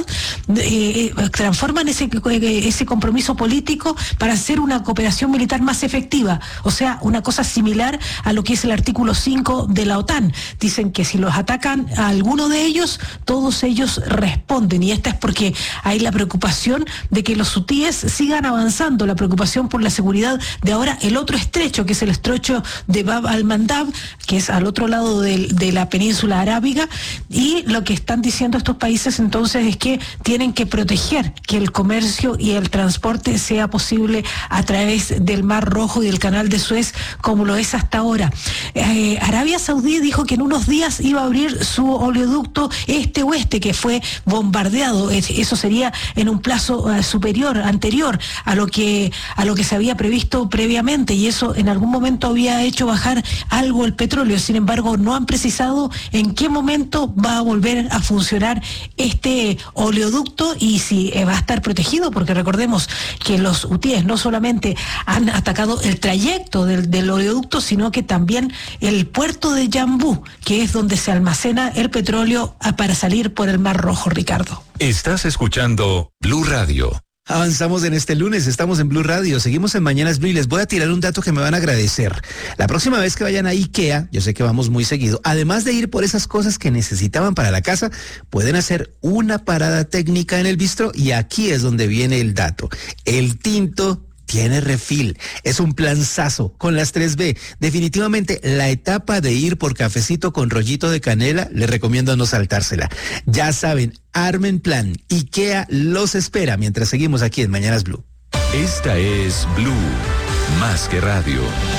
eh, transforman ese, ese compromiso político para hacer una cooperación militar más efectiva. O sea, una cosa similar a lo que es el artículo cinco de la OTAN. Dicen que si los atacan a alguno de ellos, todos ellos responden, y esta es porque hay la preocupación de que los hutíes sigan avanzando, la preocupación por la seguridad de ahora el otro estrecho, que es el estrecho de Bab al-Mandab, que es al otro lado de, de la península arábiga, y lo que están diciendo estos países entonces es que tienen que proteger que el comercio y el transporte sea posible a través del Mar Rojo y del Canal de Suez, como lo es hasta ahora. Eh, Arabia Saudí dijo que en unos días iba a abrir su oleoducto este-oeste, que fue bombardeado. Eso sería en un plazo uh, superior, anterior a lo que a lo que se había previsto previamente, y eso en algún momento había hecho bajar algo el petróleo. Sin embargo, no han precisado en qué momento va a volver a funcionar este oleoducto y si eh, va a estar protegido, porque recordemos que los hutíes no solamente han atacado el trayecto del, del oleoducto, sino que también el puerto de Yambú, que es donde se almacena el petróleo para salir por el Mar Rojo, Ricardo. Estás escuchando Blue Radio. Avanzamos en este lunes, estamos en Blue Radio, seguimos en Mañanas Blue y les voy a tirar un dato que me van a agradecer. La próxima vez que vayan a IKEA, yo sé que vamos muy seguido, además de ir por esas cosas que necesitaban para la casa, pueden hacer una parada técnica en el bistro, y aquí es donde viene el dato. El tinto tiene refil. Es un planzazo con las tres B. Definitivamente la etapa de ir por cafecito con rollito de canela, les recomiendo no saltársela. Ya saben, armen plan. IKEA los espera mientras seguimos aquí en Mañanas Blue. Esta es Blue, más que radio.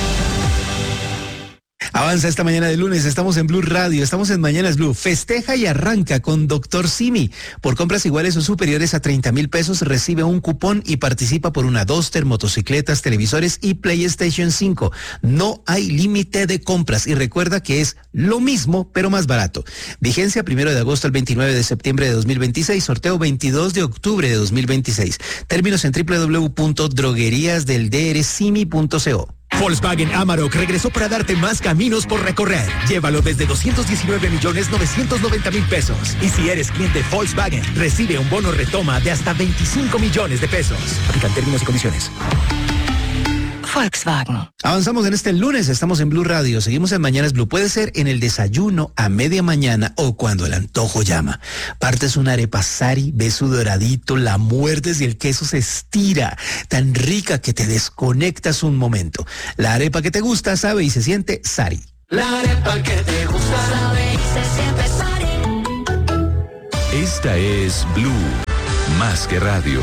Avanza esta mañana de lunes, estamos en Blue Radio, estamos en Mañanas Blue. Festeja y arranca con Doctor Simi. Por compras iguales o superiores a treinta mil pesos, recibe un cupón y participa por una Duster, motocicletas, televisores y PlayStation cinco. No hay límite de compras y recuerda que es lo mismo, pero más barato. Vigencia primero de agosto al veintinueve de septiembre de dos mil veintiséis, sorteo veintidós de octubre de dos mil veintiséis. Términos en doble u doble u doble u punto droguerías del d r simi punto co. Volkswagen Amarok regresó para darte más caminos por recorrer. Llévalo desde doscientos diecinueve millones novecientos noventa mil pesos. Y si eres cliente Volkswagen, recibe un bono retoma de hasta veinticinco millones de pesos. Aplican términos y condiciones. Volkswagen. Avanzamos en este lunes, estamos en Blue Radio, seguimos en Mañanas Blue. Puede ser en el desayuno, a media mañana o cuando el antojo llama. Partes una arepa Sari, ves su doradito, la muerdes y el queso se estira. Tan rica que te desconectas un momento. La arepa que te gusta sabe y se siente Sari. La arepa que te gusta sabe y se siente Sari. Esta es Blue, más que radio.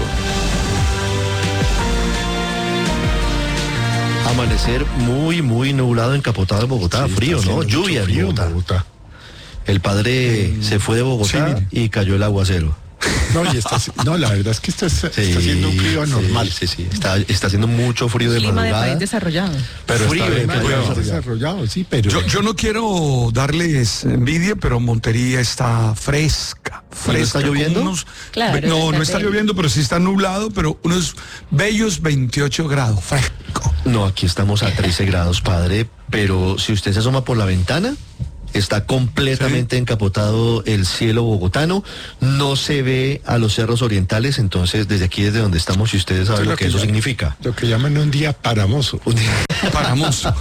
Amanecer muy, muy nublado, encapotado en Bogotá, sí, frío, ¿no? Lluvia en Bogotá. Bogotá. El padre mm, se fue de Bogotá sí, y cayó el aguacero. No, y está, no, la verdad es que está, está sí, haciendo un frío anormal. Sí, sí, sí. Está, está haciendo mucho frío de Clima madrugada. de país desarrollado. Pero frío está de país desarrollado, sí, pero... Yo, yo no quiero darles envidia, pero Montería está fresca. fresca ¿No está lloviendo? Unos, claro, no, no está lloviendo, pero sí está nublado, pero unos bellos veintiocho grados, fresco. No, aquí estamos a trece grados, padre, pero si usted se asoma por la ventana... Está completamente sí. encapotado el cielo bogotano, no se ve a los cerros orientales, entonces desde aquí, desde donde estamos, si ustedes saben lo, lo que, que eso llaman, significa. Lo que llaman un día paramoso. Un día paramoso.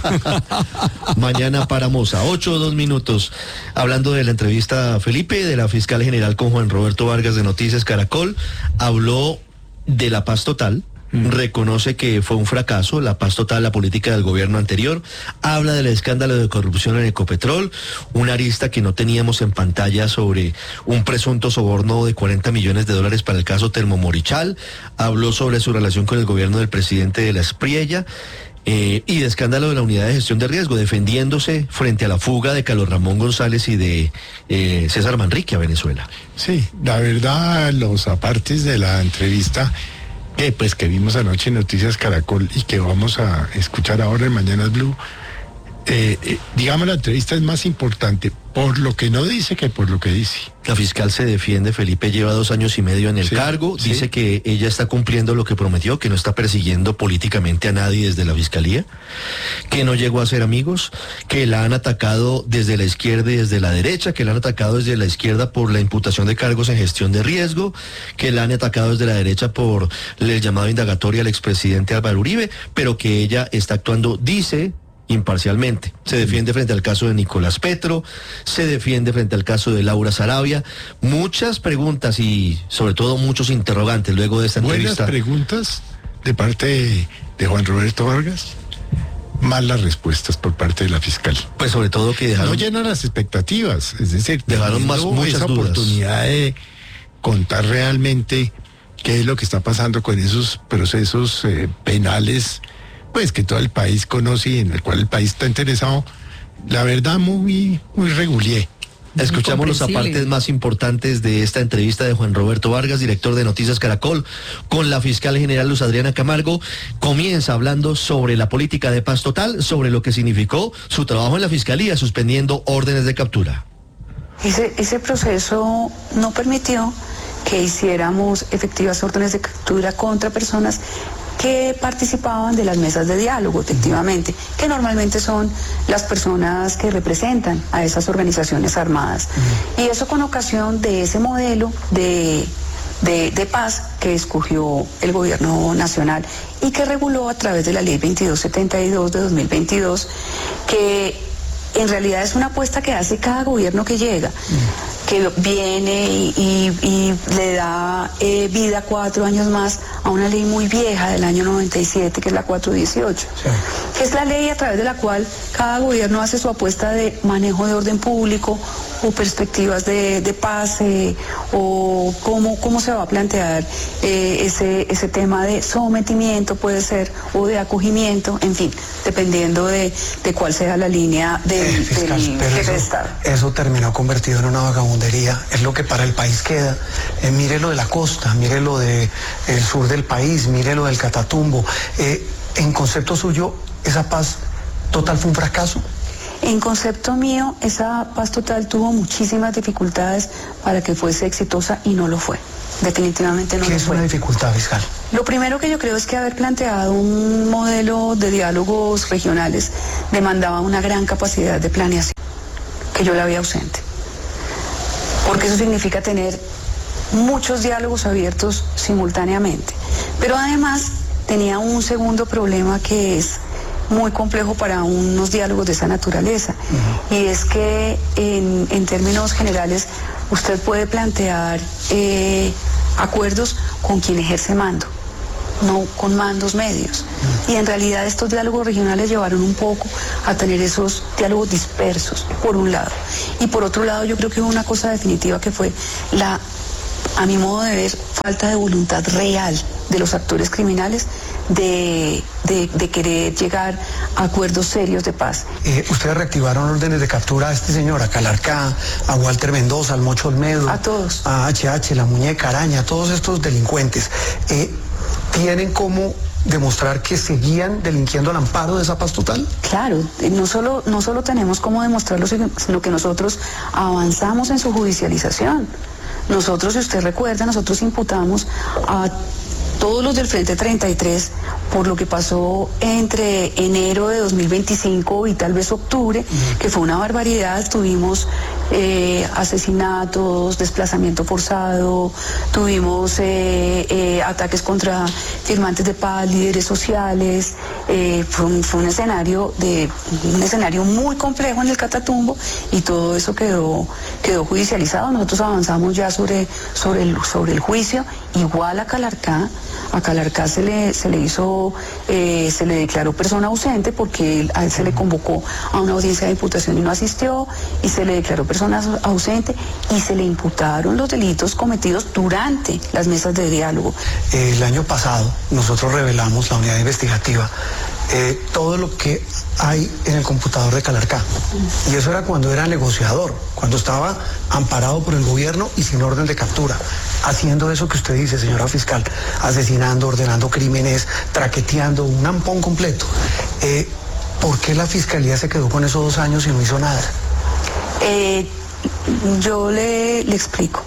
Mañana paramosa, ocho o dos minutos. Hablando de la entrevista, Felipe, de la fiscal general con Juan Roberto Vargas de Noticias Caracol, habló de la paz total. Reconoce que fue un fracaso, la paz total, la política del gobierno anterior, habla del escándalo de corrupción en Ecopetrol, una arista que no teníamos en pantalla sobre un presunto soborno de cuarenta millones de dólares para el caso Termomorichal, habló sobre su relación con el gobierno del presidente de la Espriella, Eh, y de escándalo de la unidad de gestión de riesgo, defendiéndose frente a la fuga de Carlos Ramón González y de eh, César Manrique a Venezuela. Sí, la verdad, los apartes de la entrevista que pues que vimos anoche en Noticias Caracol y que vamos a escuchar ahora en Mañanas Blue, eh, eh, digamos la entrevista es más importante por lo que no dice que por lo que dice. La fiscal se defiende, Felipe lleva dos años y medio en el sí, cargo, sí. dice que ella está cumpliendo lo que prometió, que no está persiguiendo políticamente a nadie desde la fiscalía, que no llegó a ser amigos, que la han atacado desde la izquierda y desde la derecha, que la han atacado desde la izquierda por la imputación de cargos en gestión de riesgo, que la han atacado desde la derecha por el llamado indagatorio al expresidente Álvaro Uribe, pero que ella está actuando, dice, imparcialmente. Se defiende frente al caso de Nicolás Petro, se defiende frente al caso de Laura Sarabia. Muchas preguntas y sobre todo muchos interrogantes luego de esta Buenas entrevista. Buenas preguntas de parte de, de Juan Roberto Vargas, malas respuestas por parte de la fiscal. Pues sobre todo que dejaron... No llenan las expectativas, es decir, dejaron más muchas esa dudas. Oportunidad de contar realmente qué es lo que está pasando con esos procesos eh, penales, pues que todo el país conoce y en el cual el país está interesado, la verdad muy, muy regulé. Escuchamos los apartes más importantes de esta entrevista de Juan Roberto Vargas, director de Noticias Caracol, con la fiscal general Luz Adriana Camargo. Comienza hablando sobre la política de paz total, sobre lo que significó su trabajo en la fiscalía, suspendiendo órdenes de captura. Ese, ese proceso no permitió que hiciéramos efectivas órdenes de captura contra personas que participaban de las mesas de diálogo, efectivamente, que normalmente son las personas que representan a esas organizaciones armadas. Uh-huh. Y eso con ocasión de ese modelo de, de, de paz que escogió el gobierno nacional y que reguló a través de la ley veintidós setenta y dos de dos mil veintidós, que en realidad es una apuesta que hace cada gobierno que llega, uh-huh. que viene y, y, y le da eh, vida cuatro años más a una ley muy vieja del año noventa y siete, que es la cuatrocientos dieciocho, sí. que es la ley a través de la cual cada gobierno hace su apuesta de manejo de orden público o perspectivas de, de paz eh, o cómo, cómo se va a plantear eh, ese, ese tema de sometimiento, puede ser, o de acogimiento, en fin, dependiendo de, de cuál sea la línea del, eh, fiscal, del jefe eso, de Estado. Eso terminó convertido en una vagabundería, es lo que para el país queda. Eh, mire lo de la costa, mire lo del sur del país, mire lo del Catatumbo. Eh, en concepto suyo, ¿esa paz total fue un fracaso? En concepto mío, esa paz total tuvo muchísimas dificultades para que fuese exitosa y no lo fue. Definitivamente no lo fue. ¿Qué es una dificultad, fiscal? Lo primero que yo creo es que haber planteado un modelo de diálogos regionales demandaba una gran capacidad de planeación, que yo la vi ausente. Porque eso significa tener muchos diálogos abiertos simultáneamente. Pero además tenía un segundo problema que es muy complejo para unos diálogos de esa naturaleza. Uh-huh. Y es que en, en términos generales usted puede plantear eh, acuerdos con quien ejerce mando, no con mandos medios. Uh-huh. Y en realidad estos diálogos regionales llevaron un poco a tener esos diálogos dispersos, por un lado. Y por otro lado yo creo que hubo una cosa definitiva que fue la, a mi modo de ver, falta de voluntad real de los actores criminales de, de, de querer llegar a acuerdos serios de paz. Eh, ustedes reactivaron órdenes de captura a este señor, a Calarcá, a Walter Mendoza, al Mocho Olmedo, a todos, a H H, la Muñeca Araña, a todos estos delincuentes. Eh, ¿Tienen cómo demostrar que seguían delinquiendo al amparo de esa paz total? Claro, no solo, no solo tenemos cómo demostrarlo, sino que nosotros avanzamos en su judicialización. Nosotros, si usted recuerda, nosotros imputamos a todos los del Frente treinta y tres por lo que pasó entre enero de dos mil veinticinco y tal vez octubre, uh-huh. que fue una barbaridad. Tuvimos eh, asesinatos, desplazamiento forzado, tuvimos eh, eh, ataques contra firmantes de paz, líderes sociales. Eh, fue, un, fue un escenario de un escenario muy complejo en el Catatumbo y todo eso quedó quedó judicializado. Nosotros avanzamos ya sobre sobre el sobre el juicio. Igual a Calarcá, a Calarcá se le se le hizo eh, se le declaró persona ausente porque a él se le convocó a una audiencia de imputación y no asistió, y se le declaró persona ausente y se le imputaron los delitos cometidos durante las mesas de diálogo. El año pasado nosotros revelamos, la unidad investigativa, eh, todo lo que hay en el computador de Calarcá. Y eso era cuando era negociador, cuando estaba amparado por el gobierno y sin orden de captura, haciendo eso que usted dice, señora fiscal, asesinando, ordenando crímenes, traqueteando, un ampón completo. Eh, ¿Por qué la fiscalía se quedó con esos dos años y no hizo nada? Eh, yo le, le explico.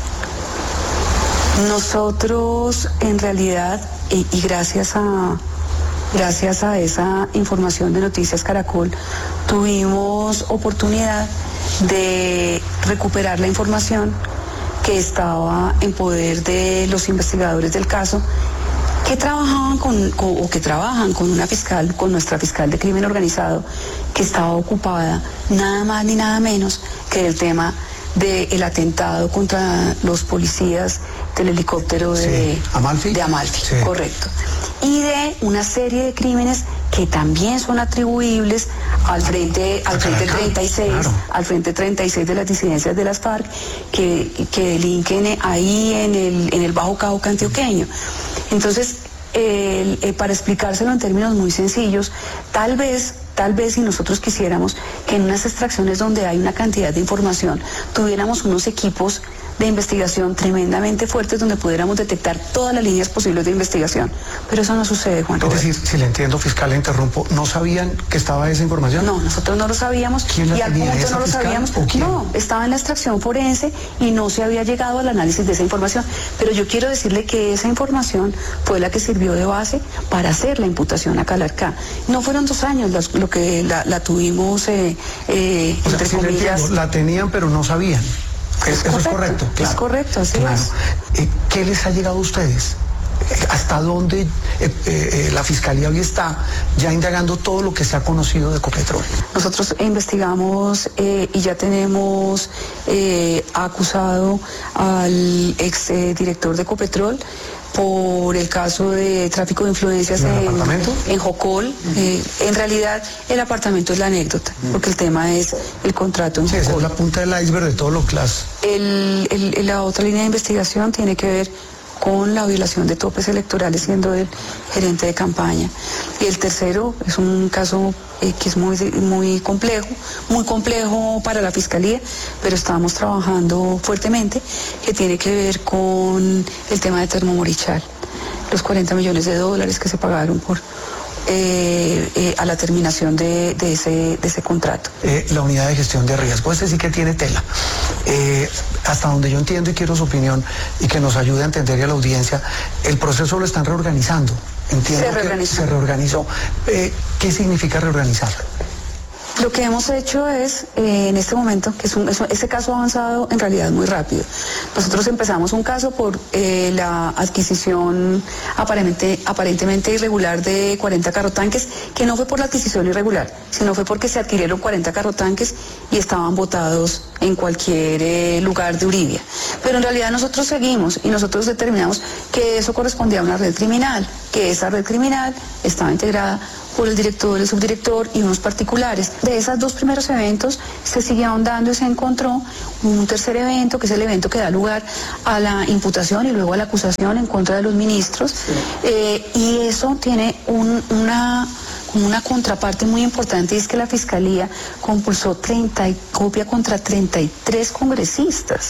Nosotros, en realidad, y, y gracias a... Gracias a esa información de Noticias Caracol, tuvimos oportunidad de recuperar la información que estaba en poder de los investigadores del caso, que trabajaban con, con, o que trabajan con una fiscal, con nuestra fiscal de crimen organizado, que estaba ocupada nada más ni nada menos que el tema del atentado contra los policías del helicóptero de sí. Amalfi, de Amalfi, sí. Correcto. Y de una serie de crímenes que también son atribuibles al frente, al frente treinta y seis, claro. al frente treinta y seis de las disidencias de las FARC, que, que delinquen ahí en el, en el Bajo Cauca antioqueño. Entonces, eh, eh, para explicárselo en términos muy sencillos, tal vez Tal vez si nosotros quisiéramos que en unas extracciones donde hay una cantidad de información, tuviéramos unos equipos de investigación tremendamente fuertes donde pudiéramos detectar todas las líneas posibles de investigación. Pero eso no sucede, Juan Roberto. Es decir, si le entiendo, fiscal, le interrumpo, ¿no sabían que estaba esa información? No, nosotros no lo sabíamos. ¿Quién la y al tenía, punto esa no lo fiscal, sabíamos. o quién? No, estaba en la extracción forense y no se había llegado al análisis de esa información. Pero yo quiero decirle que esa información fue la que sirvió de base para hacer la imputación a Calarcá. No fueron dos años los, lo que la, la tuvimos, eh, eh, o sea, entre sí, comillas. La tenían, pero no sabían. Es, es eso correcto, es correcto, claro. Es correcto, así claro. es. Eh, ¿Qué les ha llegado a ustedes? hasta dónde eh, eh, la Fiscalía hoy está ya indagando todo lo que se ha conocido de Ecopetrol. Nosotros investigamos eh, y ya tenemos eh, acusado al ex eh, director de Ecopetrol por el caso de tráfico de influencias ¿En el en, apartamento? en Jocol. Eh, en realidad el apartamento es la anécdota, porque el tema es el contrato en Sí, esa es la punta del iceberg de todo lo que las... El, el, la otra línea de investigación tiene que ver con la violación de topes electorales siendo el gerente de campaña. Y el tercero es un caso eh, que es muy, muy complejo, muy complejo para la Fiscalía, pero estamos trabajando fuertemente, que tiene que ver con el tema de Termomorichal, los cuarenta millones de dólares que se pagaron por Eh, eh, a la terminación de, de, ese, de ese contrato. Eh, la unidad de gestión de riesgo, este sí que tiene tela. Eh, hasta donde yo entiendo y quiero su opinión y que nos ayude a entender y a la audiencia, el proceso lo están reorganizando. Entiendo Se reorganizó. que se reorganizó. Eh, ¿Qué significa reorganizarlo? Lo que hemos hecho es, eh, en este momento, que es un, es, ese caso ha avanzado en realidad muy rápido. Nosotros empezamos un caso por eh, la adquisición aparente, aparentemente irregular de cuarenta carrotanques, que no fue por la adquisición irregular, sino fue porque se adquirieron cuarenta carrotanques y estaban botados en cualquier eh, lugar de Uribia. Pero en realidad nosotros seguimos y nosotros determinamos que eso correspondía a una red criminal, que esa red criminal estaba integrada por el director, el subdirector y unos particulares. De esos dos primeros eventos se sigue ahondando y se encontró un tercer evento, que es el evento que da lugar a la imputación y luego a la acusación en contra de los ministros. Sí. Eh, y eso tiene un, una... una contraparte muy importante, y es que la Fiscalía compulsó treinta y copia contra treinta y tres congresistas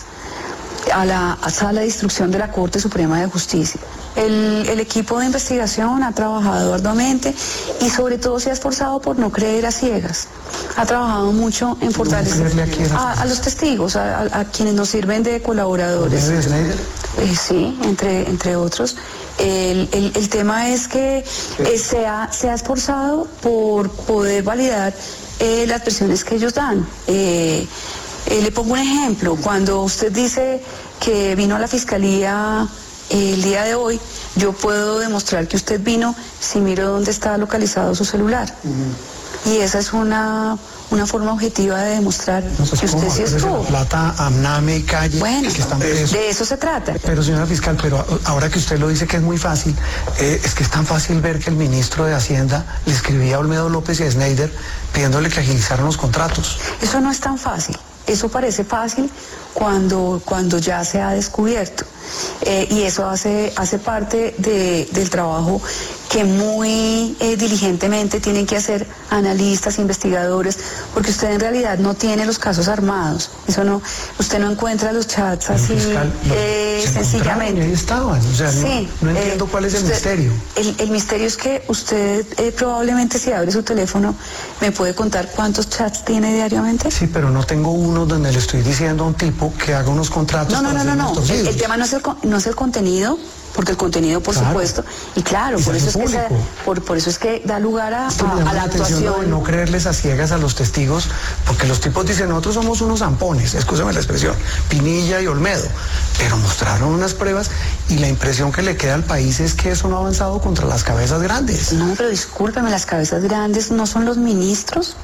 a la a sala de instrucción de la Corte Suprema de Justicia. El, el equipo de investigación ha trabajado arduamente y sobre todo se ha esforzado por no creer a ciegas. Ha trabajado mucho en fortalecer ¿No a, a los testigos, a, a, a quienes nos sirven de colaboradores. ¿De Schneider? Eh, sí, entre, entre otros. El, el, el tema es que eh, se, ha, se ha esforzado por poder validar eh, las versiones que ellos dan. Eh, eh, le pongo un ejemplo. Cuando usted dice que vino a la Fiscalía eh, el día de hoy, yo puedo demostrar que usted vino si miro dónde está localizado su celular. Uh-huh. Y esa es una... una forma objetiva de demostrar no, pues, que usted sí estuvo. Plata, Amname y Calle, bueno, que están presos. De eso se trata. Pero señora fiscal, pero ahora que usted lo dice que es muy fácil, eh, es que es tan fácil ver que el ministro de Hacienda le escribía a Olmedo López y a Schneider pidiéndole que agilizaran los contratos. Eso no es tan fácil. Eso parece fácil cuando, cuando ya se ha descubierto. Eh, y eso hace, hace parte de, del trabajo que muy eh, diligentemente tienen que hacer analistas, investigadores, porque usted en realidad no tiene los casos armados. Eso no, usted no encuentra los chats así fiscal, no, eh, sencillamente. Ahí estaban, o sea, sí, no, no entiendo eh, cuál es el usted, misterio. El, el misterio es que usted eh, probablemente si abre su teléfono me puede contar cuántos chats tiene diariamente. Sí, pero no tengo uno donde le estoy diciendo a un tipo que haga unos contratos. No, no, no, no, no. El, el tema no es el, no es el contenido, porque el contenido, por claro. supuesto, y claro, y por eso es que se, por, por eso es que da lugar a, a, a la actuación. De no creerles a ciegas a los testigos, porque los tipos dicen, nosotros somos unos zampones, escúchame la expresión, Pinilla y Olmedo, pero mostraron unas pruebas y la impresión que le queda al país es que eso no ha avanzado contra las cabezas grandes. No, pero discúlpeme, las cabezas grandes no son los ministros.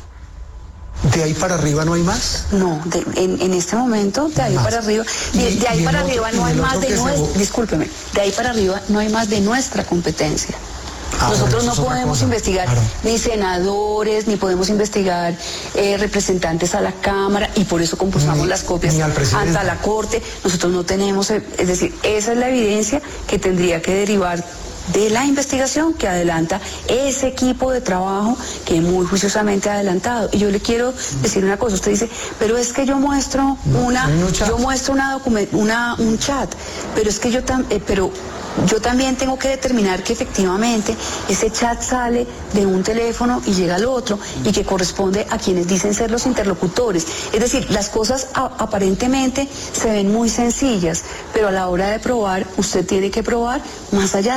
¿De ahí para arriba no hay más? No, de, en, en este momento, de ahí más. para arriba, de, de ahí para arriba otro, no hay más de nuestra, discúlpeme, de ahí para arriba no hay más de nuestra competencia. Ah, Nosotros bueno, no podemos investigar claro. ni senadores, ni podemos investigar eh, representantes a la Cámara, y por eso compulsamos ni, las copias ante la Corte. Nosotros no tenemos, es decir, esa es la evidencia que tendría que derivar de la investigación que adelanta ese equipo de trabajo que muy juiciosamente ha adelantado. Y yo le quiero decir una cosa, usted dice, pero es que yo muestro una, yo muestro una document, una, un chat, pero es que yo tam, eh, pero yo también tengo que determinar que efectivamente ese chat sale de un teléfono y llega al otro y que corresponde a quienes dicen ser los interlocutores. Es decir, las cosas a, aparentemente se ven muy sencillas, pero a la hora de probar, usted tiene que probar más allá de la duda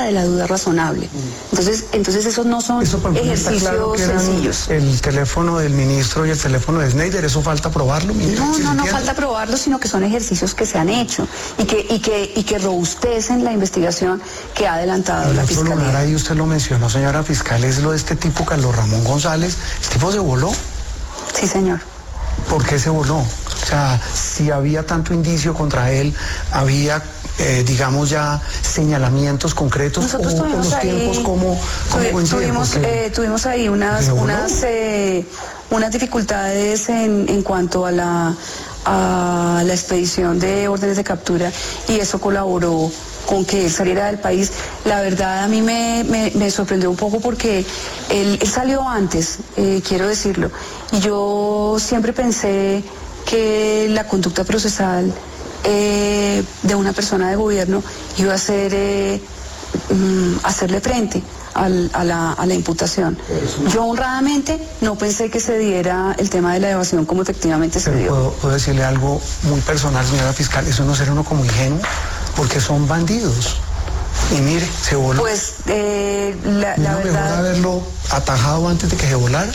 causa razonable. Entonces, entonces esos no son Eso, por ejemplo, está ejercicios claro que eran sencillos. el teléfono del ministro y el teléfono de Snyder, ¿eso falta probarlo? No, no, no falta probarlo, sino que son ejercicios que se han hecho y que, y que, y que robustecen la investigación que ha adelantado El la otro Fiscalía. lugar ahí usted lo mencionó, señora fiscal, es lo de este tipo Carlos Ramón González. ¿El tipo se voló? Sí, señor. ¿Por qué se voló? O sea, si había tanto indicio contra él, había, eh, digamos, ya señalamientos concretos. Nosotros o, tuvimos los ahí, tiempos como, tuvi- coinciden, tuvimos, porque- eh, tuvimos ahí unas, ¿Se voló? unas, eh, unas dificultades en, en cuanto a la, a la expedición de órdenes de captura y eso colaboró con que él saliera del país. La verdad a mí me, me, me sorprendió un poco porque él, él salió antes, eh, quiero decirlo, y yo siempre pensé que la conducta procesal eh, de una persona de gobierno iba a ser eh, mm, hacerle frente al, a, la, a la imputación. Yo honradamente no pensé que se diera el tema de la evasión como efectivamente se Pero dio. puedo, puedo decirle algo muy personal, señora fiscal, eso no será uno como ingenuo, porque son bandidos. Y mire, se voló. Pues eh, la, la ¿No mejor verdad... haberlo atajado antes de que se volara?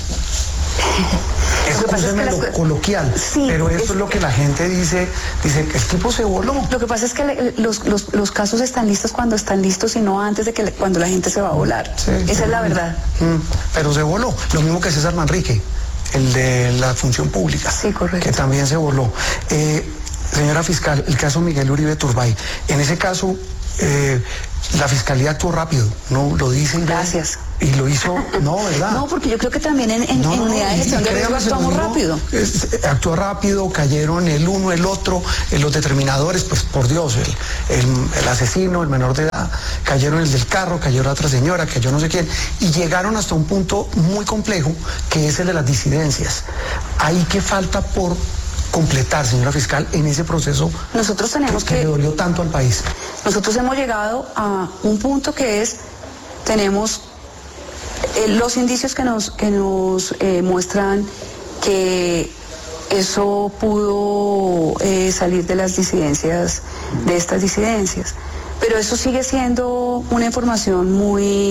Eso que pasa es que es las- coloquial, Sí, pero eso es- es lo que la gente dice, dice que el tipo se voló. Lo que pasa es que le- los, los, los casos están listos cuando están listos y no antes de que le- cuando la gente se va a volar. Esa es la verdad. Mm, pero se voló, lo mismo que César Manrique, el de la función pública, sí, correcto, que también se voló. Eh, señora fiscal, el caso Miguel Uribe Turbay, en ese caso eh, la fiscalía actuó rápido, no lo dicen. Gracias. Y lo hizo, no, ¿verdad? No, porque yo creo que también en, en, No, en no, unidad de y- gestión y de riesgo créame, se lo actuamos digo, rápido. es- actuó rápido, cayeron el uno, el otro, eh, los determinadores, pues por Dios, el, el, el asesino, el menor de edad, cayeron el del carro, cayó la otra señora, cayó no sé quién, y llegaron hasta un punto muy complejo, que es el de las disidencias. Ahí que falta por completar, señora fiscal, en ese proceso Nosotros tenemos que, que... le dolió tanto al país. Nosotros hemos llegado a un punto que es, tenemos eh, los indicios que nos, que nos eh, muestran que eso pudo eh, salir de las disidencias, de estas disidencias. Pero eso sigue siendo una información muy